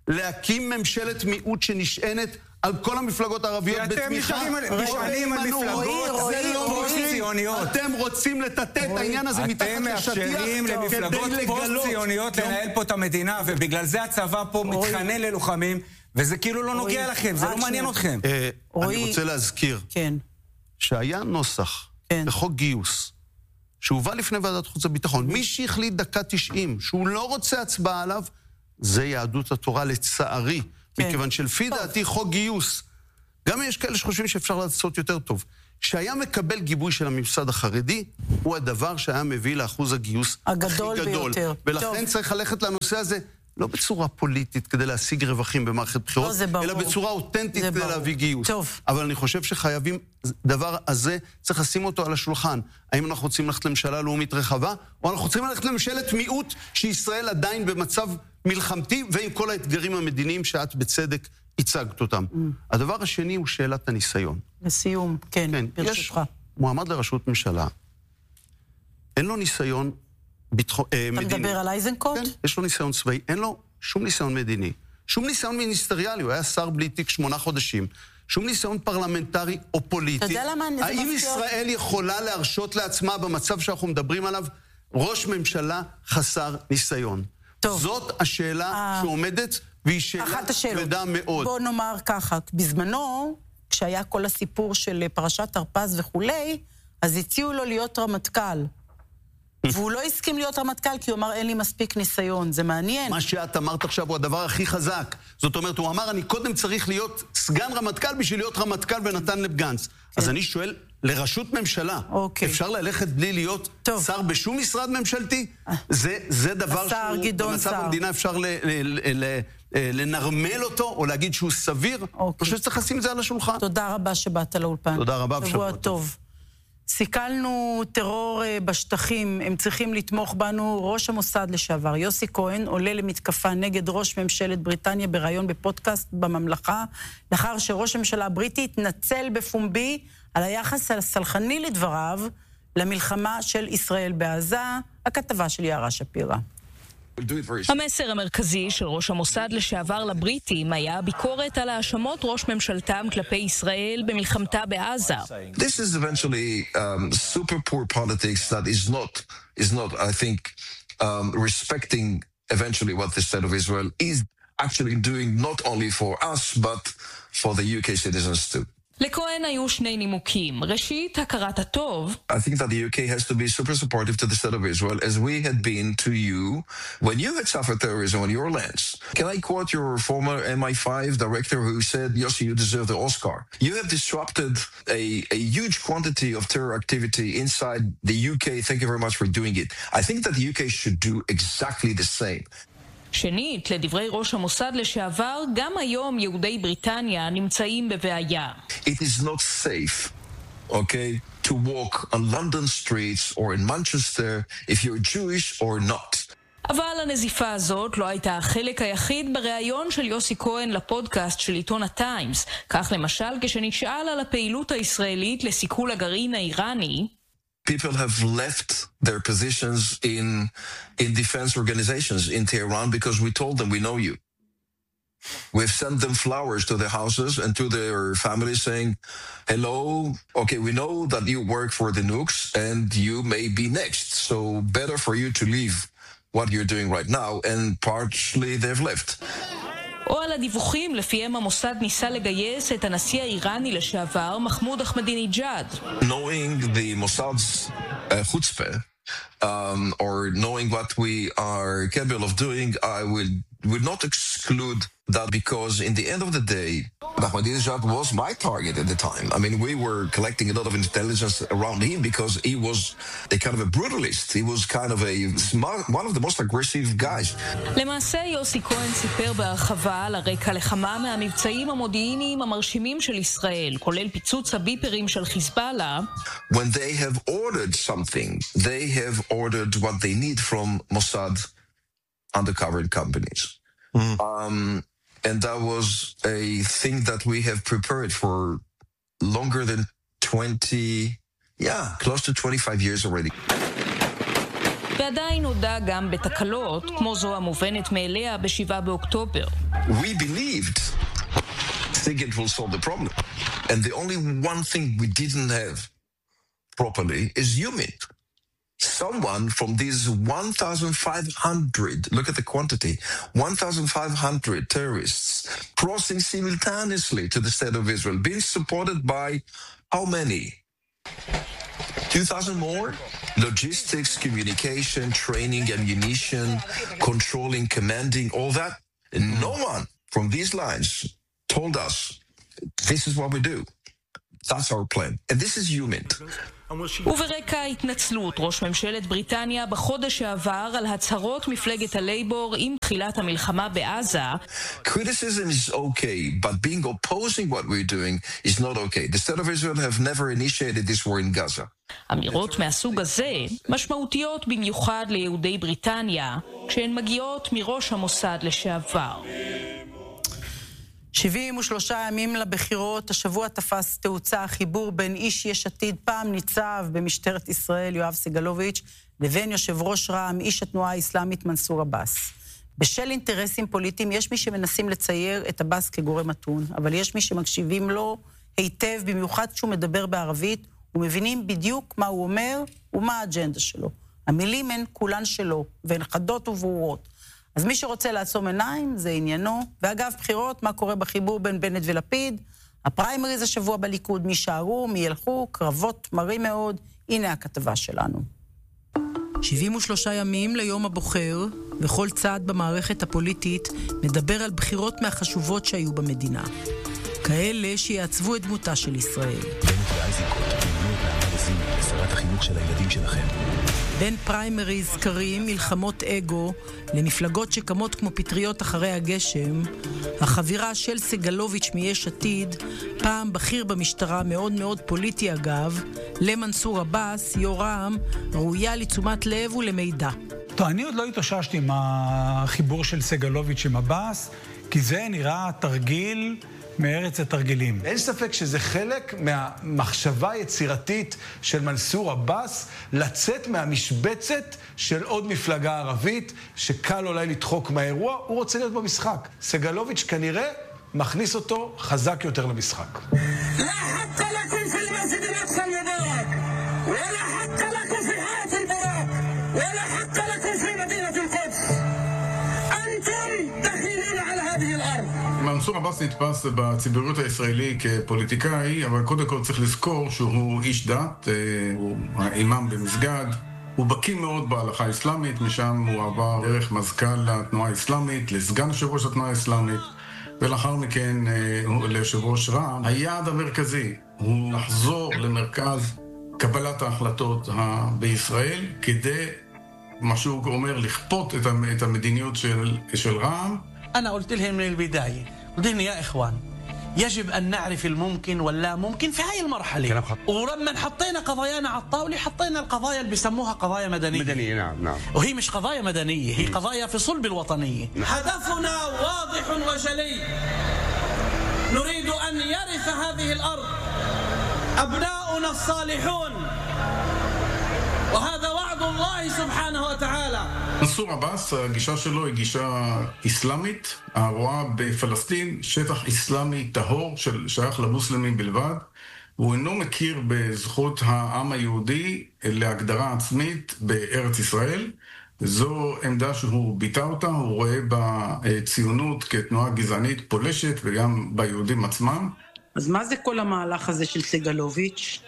Speaker 16: להקים ממשלת מיעוט שנשענת על כל המפלגות הערביות בתמיכה.
Speaker 2: אתם נשענים על מפלגות פוסט-ציוניות.
Speaker 16: אתם רוצים לטאטא את העניין הזה מתחת לשטיח
Speaker 2: אתם מאפשרים למפלגות פוסט-ציוניות לנהל פה את המדינה, ובגלל זה הצבא פה מתחנן ללוחמים, וזה כאילו לא נוגע לכם, זה לא מעניין אתכם.
Speaker 16: אני רוצה להזכיר שהיה נוסח בחוק גיוס שהובא לפני ועדת חוץ וביטחון. מי שהחליט דקה 90 שהוא לא רוצה הצבעה עליו, זה יהדות התורה לצערי. מכיוון שלפי דעתי חוק גיוס, גם יש כאלה שחושבים שאפשר לעשות יותר טוב, שהיה מקבל גיבוי של הממסד החרדי, הוא הדבר שהיה מביא לאחוז הגיוס
Speaker 1: הגדול
Speaker 16: הכי גדול.
Speaker 1: ביותר.
Speaker 16: ולכן צריך ללכת לנושא הזה, לא בצורה פוליטית כדי להשיג רווחים במערכת בחירות, אלא בצורה אותנטית כדי להביא גיוס. אבל אני חושב שחייבים, דבר הזה צריך לשים אותו על השולחן. האם אנחנו רוצים ללכת לממשלה לאומית רחבה, או אנחנו רוצים ללכת לממשלת מיעוט שישראל עדיין במצב מלחמתי, ועם כל האתגרים המדיניים שאת בצדק הצגת אותם. הדבר השני הוא שאלת הניסיון.
Speaker 1: לסיום, כן, ברשותך.
Speaker 16: יש מועמד לראשות ממשלה, אין לו ניסיון מדיני.
Speaker 1: אתה מדבר על אייזנקוט?
Speaker 16: כן, יש לו ניסיון צבאי, אין לו שום ניסיון מדיני. שום ניסיון מיניסטריאלי, הוא היה שר בלי תיק 8 חודשים. שום ניסיון פרלמנטרי או פוליטי.
Speaker 1: אתה יודע למה זה מפתיע?
Speaker 16: האם ישראל יכולה להרשות לעצמה במצב שאנחנו מדברים עליו, ראש ממשלה חסר ניסיון? טוב. זאת השאלה שעומדת, והיא שאלה כבדה מאוד.
Speaker 1: בוא נאמר ככה, בזמנו, כשהיה כל הסיפור של פרשת הרפז וכולי, אז הציעו לו להיות רמטכ"ל. והוא לא הסכים להיות רמטכ"ל, כי הוא אמר, אין לי מספיק ניסיון, זה מעניין.
Speaker 16: מה שאת אמרת עכשיו הוא הדבר הכי חזק. זאת אומרת, הוא אמר, אני קודם צריך להיות סגן רמטכ"ל בשביל להיות רמטכ"ל ונתן לגנץ. אז אני שואל, לראשות ממשלה, אפשר ללכת בלי להיות שר בשום משרד ממשלתי? זה דבר שהוא במצב המדינה אפשר לנרמל אותו, או להגיד שהוא סביר? אני חושב שצריך לשים את זה על השולחן.
Speaker 1: תודה רבה שבאת לאולפן.
Speaker 16: תודה רבה.
Speaker 1: שבוע טוב. סיכלנו טרור בשטחים, הם צריכים לתמוך בנו. ראש המוסד לשעבר, יוסי כהן, עולה למתקפה נגד ראש ממשלת בריטניה בראיון בפודקאסט בממלכה, לאחר שראש הממשלה הבריטי התנצל בפומבי על היחס הסלחני לדבריו למלחמה של ישראל בעזה. הכתבה של יערה שפירא.
Speaker 17: המסר המרכזי של ראש המוסד לשעבר לבריטים היה ביקורת על האשמות ראש ממשלתם כלפי ישראל במלחמתה בעזה.
Speaker 18: This is eventually super poor politics that is not I think respecting eventually what the state of Israel is actually doing not only for us but for the UK citizens too.
Speaker 17: לכהן היו שני נימוקים. ראשית, הכרת הטוב.
Speaker 18: I think that the UK has to be super supportive to the state of Israel as we had been to you when you had suffered terrorism on your lands. Can I quote your former MI5 director who said, Yossi, you deserve the Oscar. You have disrupted a huge quantity of terror activity inside the UK. Thank you very much for doing it. I think that the UK should do exactly the same.
Speaker 17: שנית, לדברי ראש המוסד לשעבר, גם היום יהודי בריטניה נמצאים בבעיה.
Speaker 18: It is not safe, okay, to walk on London streets or in Manchester if you're Jewish or not.
Speaker 17: אבל הנזיפה הזאת לא הייתה החלק היחיד בריאיון של יוסי כהן לפודקאסט של עיתון הטיימס. כך למשל, כשנשאל על הפעילות הישראלית לסיכול הגרעין האיראני,
Speaker 18: people have left their positions in defense organizations in Tehran because we told them we know you. We've sent them flowers to their houses and to their families saying, hello, okay, we know that you work for the nukes and you may be next. So better for you to leave what you're doing right now, and partially they've left.
Speaker 17: או על הדיווחים לפיהם המוסד ניסה לגייס את הנשיא האיראני לשעבר מחמוד אחמדינג'אד.
Speaker 18: Knowing the Mossad's chutzpah, or knowing what we are capable of doing, I would not exclude that, because in the end of the day, Ahmadinejad was my target at the time. I mean, we were collecting a lot of intelligence around him because he was a kind of a brutalist. He was kind of one of the most aggressive guys.
Speaker 17: למעשה, יוסי כהן סיפר בהרחבה על הרקע לכמה מהמבצעים המודיעיניים המרשימים של ישראל, כולל פיצוץ הביפרים של חיזבאללה.
Speaker 18: When they have ordered something, they have ordered what they need from Mossad undercover companies. And that was a thing that we have prepared for longer than 20, close to 25 years already.
Speaker 17: ועדיין הודע גם בתקלות, כמו זו המובנת מאליה ב7 באוקטובר.
Speaker 18: We believed thinking it will solve the problem. And the only one thing we didn't have properly is human. Someone from these 1,500, look at the quantity, 1,500 terrorists crossing simultaneously to the state of Israel, being supported by how many? 2,000 more? Logistics, communication, training, ammunition, controlling, commanding, all that. And no one from these lines told us, this is what we do. That's our plan. And this is human.
Speaker 17: וברקע התנצלות ראש ממשלת בריטניה בחודש שעבר על הצהרות מפלגת הלייבור עם תחילת המלחמה בעזה.
Speaker 18: Criticism is okay, but being opposing what we're doing is not okay. The state of Israel have never initiated this war in Gaza.
Speaker 17: אמירות מהסוג הזה משמעותיות במיוחד ליהודי בריטניה, כשהן מגיעות מראש המוסד לשעבר.
Speaker 1: 73 ימים לבחירות, השבוע תפס תאוצה החיבור בין איש יש עתיד פעם ניצב במשטרת ישראל יואב סגלוביץ' לבין יושב ראש רע"מ איש התנועה האסלאמית מנסור עבאס. בשל אינטרסים פוליטיים יש מי שמנסים לצייר את עבאס כגורם מתון, אבל יש מי שמקשיבים לו היטב, במיוחד כשהוא מדבר בערבית, ומבינים בדיוק מה הוא אומר ומה האג'נדה שלו. המילים הן כולן שלו, והן חדות וברורות. אז מי שרוצה לעצום עיניים, זה עניינו. ואגב, בחירות, מה קורה בחיבור בין בנט ולפיד? הפריימריז השבוע בליכוד, מי שערו, מי ילכו, קרבות מרים מאוד. הנה הכתבה שלנו. 73 ימים ליום הבוחר, וכל צעד במערכת הפוליטית מדבר על בחירות מהחשובות שהיו במדינה. כאלה שיעצבו את דמותה של ישראל.
Speaker 19: בנט ואיזנקוט, תמנו את מהמרזים לשרת החינוך של הילדים שלכם.
Speaker 1: בין פריימריז, סקרים, מלחמות אגו, למפלגות שקמות כמו פטריות אחרי הגשם, החבירה של סגלוביץ' מיש עתיד, פעם בכיר במשטרה, מאוד מאוד פוליטי אגב, למנסור עבאס, יורם, ראויה לתשומת לב ולמידע.
Speaker 20: טוב, אני עוד לא התאוששתי עם החיבור של סגלוביץ' עם עבאס, כי זה נראה תרגיל מארץ התרגילים.
Speaker 21: אין ספק שזה חלק מהמחשבה היצירתית של מנסור עבאס לצאת מהמשבצת של עוד מפלגה ערבית שקל אולי לדחוק מהאירוע, הוא רוצה להיות במשחק. סגלוביץ' כנראה מכניס אותו חזק יותר למשחק.
Speaker 22: מנסור עבאס נתפס בציבוריות הישראלי כפוליטיקאי, אבל קודם כל צריך לזכור שהוא איש דת, הוא האימאם במסגד, הוא בקיא מאוד בהלכה האסלאמית, משם הוא עבר דרך מזכ"ל התנועה האסלאמית, לסגן יושב ראש התנועה האסלאמית, ולאחר מכן ליושב ראש רע"מ. היעד המרכזי הוא לחזור למרכז קבלת ההחלטות בישראל, כדי, מה שהוא אומר, לכפות את המדיניות של רע"מ.
Speaker 4: أنا قلت لهم من البداية قلت لهم يا إخوان يجب أن نعرف الممكن واللا ممكن في هاي المرحلة ولما حطينا قضايانا على الطاولة حطينا القضايا اللي بيسموها قضايا مدنية
Speaker 21: نعم
Speaker 4: وهي مش قضايا مدنية هي قضايا في صلب الوطنية هدفنا واضح وجلي نريد أن يرث هذه الأرض أبناؤنا الصالحون وهذا وعد الله سبحانه وتعالى.
Speaker 22: מנסור עבאס, הגישה שלו היא גישה אסלאמית, הרואה בפלסטין שטח אסלאמי טהור שייך למוסלמים בלבד, והוא אינו מכיר בזכות העם היהודי להגדרה עצמית בארץ ישראל. זו עמדה שהוא ביטא אותה, הוא רואה בציונות כתנועה גזענית פולשת וגם ביהודים עצמם.
Speaker 1: אז מה זה כל המהלך הזה של סגלוביץ'?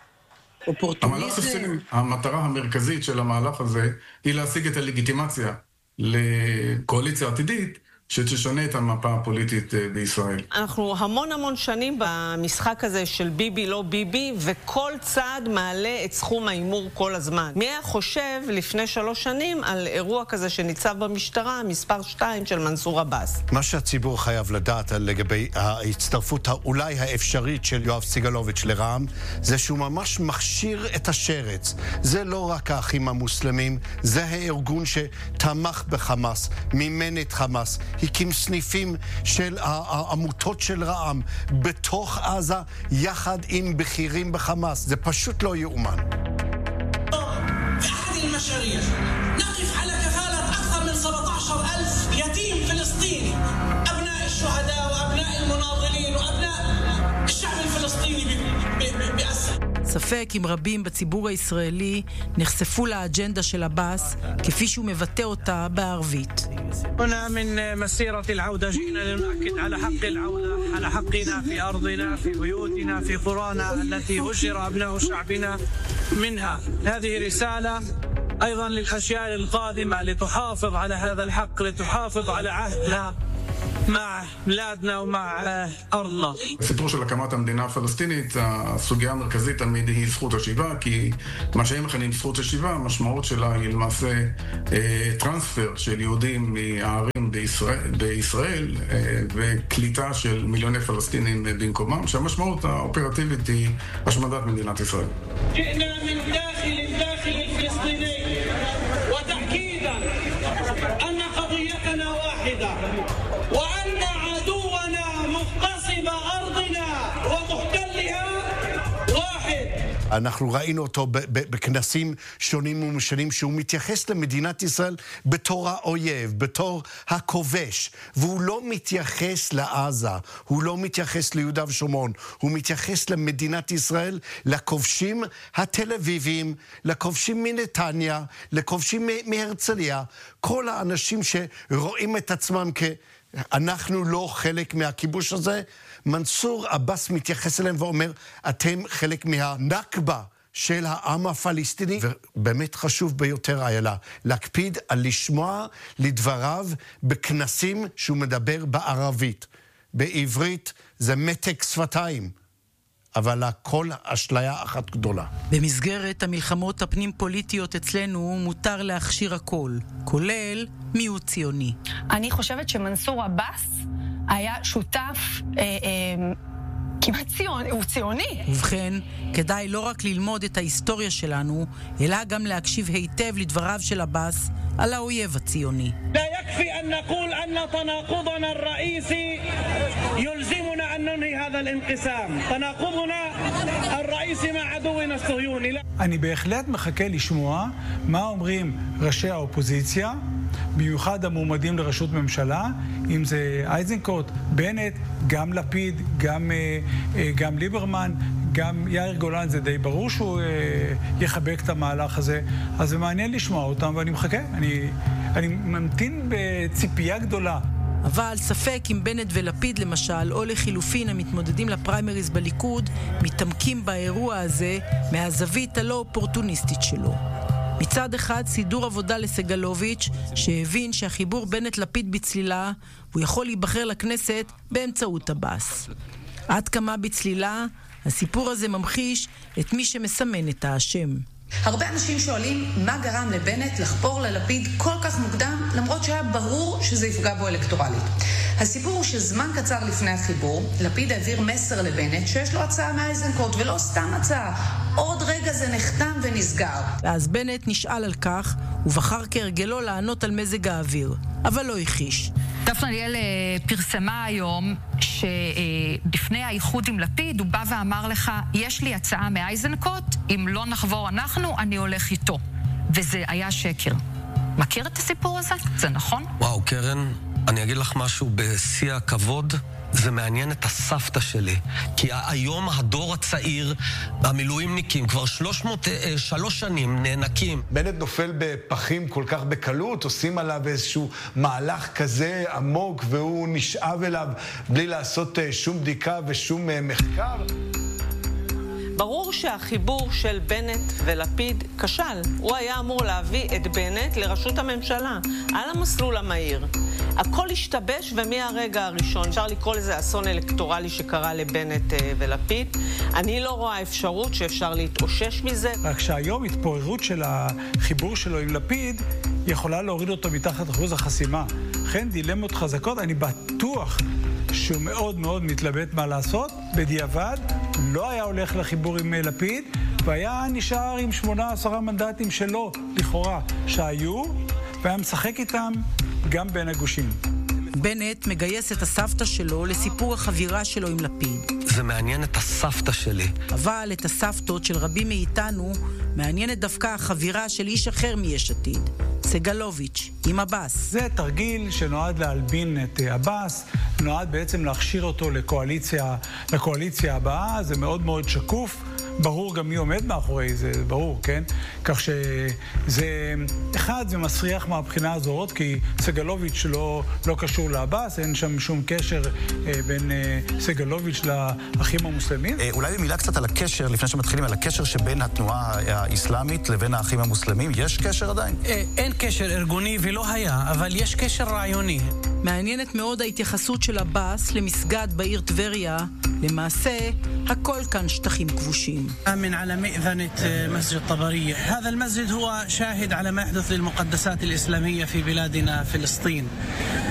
Speaker 22: המטרה המרכזית של המהלך הזה היא להשיג את הלגיטימציה לקואליציה עתידית שתשנה את המפה הפוליטית בישראל.
Speaker 23: אנחנו המון שנים במשחק הזה של ביבי לא ביבי, וכל צעד מעלה את סכום האימור כל הזמן. מי היה חושב לפני 3 שנים על אירוע כזה שניצב במשטרה, מספר 2 של מנסור עבאס?
Speaker 24: מה שהציבור חייב לדעת לגבי ההצטרפות האולי האפשרית של יואב סגלוביץ' לרע"מ, זה שהוא ממש מכשיר את השרץ. זה לא רק האחים המוסלמים, זה הארגון שתמך בחמאס, מימן את חמאס, הקים סניפים של העמותות של רע"מ בתוך עזה יחד עם בכירים בחמאס. זה פשוט לא יאומן.
Speaker 4: المشاريع
Speaker 1: ספק אם רבים בציבור הישראלי נחשפו לאג'נדה של עבאס, כפי שהוא מבטא אותה בערבית.
Speaker 15: هنا من مسيرة العودة جئنا لنؤكد على حق العودة على حقنا في أرضنا في بيوتنا في قرانا التي هجر أبناء شعبنا منها. هذه رسالة أيضا للأجيال القادمة لتحافظ على هذا الحق لتحافظ على عهدنا مع بلادنا ومع أرضنا.
Speaker 22: הסיפור של הקמת המדינה הפלסטינית, הסוגיה המרכזית תמיד היא זכות השיבה, כי מה שהם מכנים זכות השיבה, המשמעות שלה היא למעשה טרנספר של יהודים מהערים בישראל וקליטה של מיליוני פלסטינים במקומם, שהמשמעות האופרטיבית היא השמדת מדינת ישראל.
Speaker 15: جئنا من داخل الفلسطيني وتأكيدا أن قضيتنا واحدة وأن عدونا مغتصب أرضنا ومحتلها واحد.
Speaker 24: אנחנו ראינו אותו בכנסים שונים ומשונים, שהוא מתייחס למדינת ישראל בתור האויב, בתור הכובש, והוא לא מתייחס לעזה, הוא לא מתייחס ליהודה ושומרון, הוא מתייחס למדינת ישראל, לכובשים התל אביבים, לכובשים מנתניה, לכובשים מהרצליה, כל האנשים שרואים את עצמם אנחנו לא חלק מהכיבוש הזה. מנסור עבאס מתייחס אליהם ואומר, אתם חלק מהנכבה של העם הפלסטיני. ובאמת חשוב ביותר איילה, להקפיד על לשמוע לדבריו בכנסים שהוא מדבר בערבית. בעברית זה מתק שפתיים, אבל הכל אשליה אחת גדולה.
Speaker 1: במסגרת המלחמות הפנים פוליטיות אצלנו מותר להכשיר הכל, כולל מיעוט ציוני.
Speaker 3: אני חושבת שמנסור עבאס היה שותף כמעט ציוני, הוא ציוני.
Speaker 1: ובכן, כדאי לא רק ללמוד את ההיסטוריה שלנו, אלא גם להקשיב היטב לדבריו של עבאס על האויב הציוני.
Speaker 15: لا يكفي أن نقول أن تناقضنا الرئيسي يلزمنا أن ننهي هذا الانقسام. تناقضنا الرئيسي مع عدونا الصهيوني.
Speaker 20: אני בהחלט מחכה לשמוע מה אומרים ראשי האופוזיציה, במיוחד המועמדים לראשות ממשלה, אם זה אייזנקוט, בנט, גם לפיד, גם ליברמן, גם יאיר גולן, זה די ברור שהוא יחבק את המהלך הזה. אז זה מעניין לשמוע אותם, ואני מחכה. אני ממתין בציפייה גדולה.
Speaker 1: אבל ספק אם בנט ולפיד למשל, או לחילופין המתמודדים לפריימריז בליכוד, מתעמקים באירוע הזה מהזווית הלא אופורטוניסטית שלו. מצד אחד סידור עבודה לסגלוביץ' שהבין שהחיבור בנט לפיד בצלילה, הוא יכול להיבחר לכנסת באמצעות עבאס. עד כמה בצלילה, הסיפור הזה ממחיש את מי שמסמן את האשם.
Speaker 5: הרבה אנשים שואלים מה גרם לבנט לחפור ללפיד כל כך מוקדם, למרות שהיה ברור שזה יפגע בו אלקטורלית. הסיפור הוא שזמן קצר לפני החיבור, לפיד העביר מסר לבנט שיש לו הצעה מאייזנקוט, ולא סתם הצעה. עוד רגע זה נחתם ונסגר.
Speaker 1: אז בנט נשאל על כך, ובחר כהרגלו לענות על מזג האוויר, אבל לא הכחיש.
Speaker 6: דפנה ליאל פרסמה היום שלפני האיחוד עם לפיד הוא בא ואמר לך, יש לי הצעה מאייזנקוט, אם לא נחבור אנחנו, אני הולך איתו. וזה היה שקר. מכיר את הסיפור הזה? זה נכון?
Speaker 7: וואו, קרן, אני אגיד לך משהו בשיא הכבוד. זה מעניין את הסבתא שלי, כי היום הדור הצעיר, המילואימניקים, כבר 303 שנים נאנקים.
Speaker 21: בנט נופל בפחים כל כך בקלות, עושים עליו איזשהו מהלך כזה עמוק, והוא נשאב אליו בלי לעשות שום בדיקה ושום מחקר.
Speaker 23: ברור שהחיבור של בנט ולפיד כשל. הוא היה אמור להביא את בנט לראשות הממשלה, על המסלול המהיר. הכל השתבש, ומהרגע הראשון, אפשר לקרוא לזה אסון אלקטורלי שקרה לבנט ולפיד. אני לא רואה אפשרות שאפשר להתאושש מזה.
Speaker 20: רק שהיום התפוררות של החיבור שלו עם לפיד יכולה להוריד אותו מתחת אחוז החסימה. לכן דילמות חזקות, אני בטוח שהוא מאוד מאוד מתלבט מה לעשות. בדיעבד לא היה הולך לחיבור עם לפיד, והיה נשאר עם 8-10 מנדטים שלו, לכאורה, שהיו, והיה משחק איתם גם בין הגושים.
Speaker 1: בנט מגייס את הסבתא שלו לסיפור החבירה שלו עם לפיד.
Speaker 7: זה מעניין את הסבתא שלי.
Speaker 1: אבל את הסבתות של רבים מאיתנו מעניינת דווקא החבירה של איש אחר מיש עתיד, סגלוביץ' עם עבאס.
Speaker 20: זה תרגיל שנועד להלבין את עבאס, נועד בעצם להכשיר אותו לקואליציה הבאה. זה מאוד מאוד שקוף, ברור גם מי עומד מאחורי זה, ברור, כן? כך שזה, אחד, זה מסריח מהבחינה הזאת, כי סגלוביץ' לא קשור לעבאס, אין שם שום קשר בין סגלוביץ' לאחים המוסלמים.
Speaker 10: אולי במילה קצת על הקשר, לפני שמתחילים, על הקשר שבין התנועה האסלאמית לבין האחים המוסלמים, יש קשר עדיין?
Speaker 8: אין קשר ארגוני ולא היה, אבל יש קשר רעיוני.
Speaker 1: מעניינת מאוד ההתייחסות של עבאס למסגד בעיר טבריה. למעשה, הכל כאן שטחים כבושים.
Speaker 8: من على مئذنة مسجد طبرية. هذا المسجد هو شاهد على ما يحدث للمقدسات الإسلامية في بلادنا فلسطين.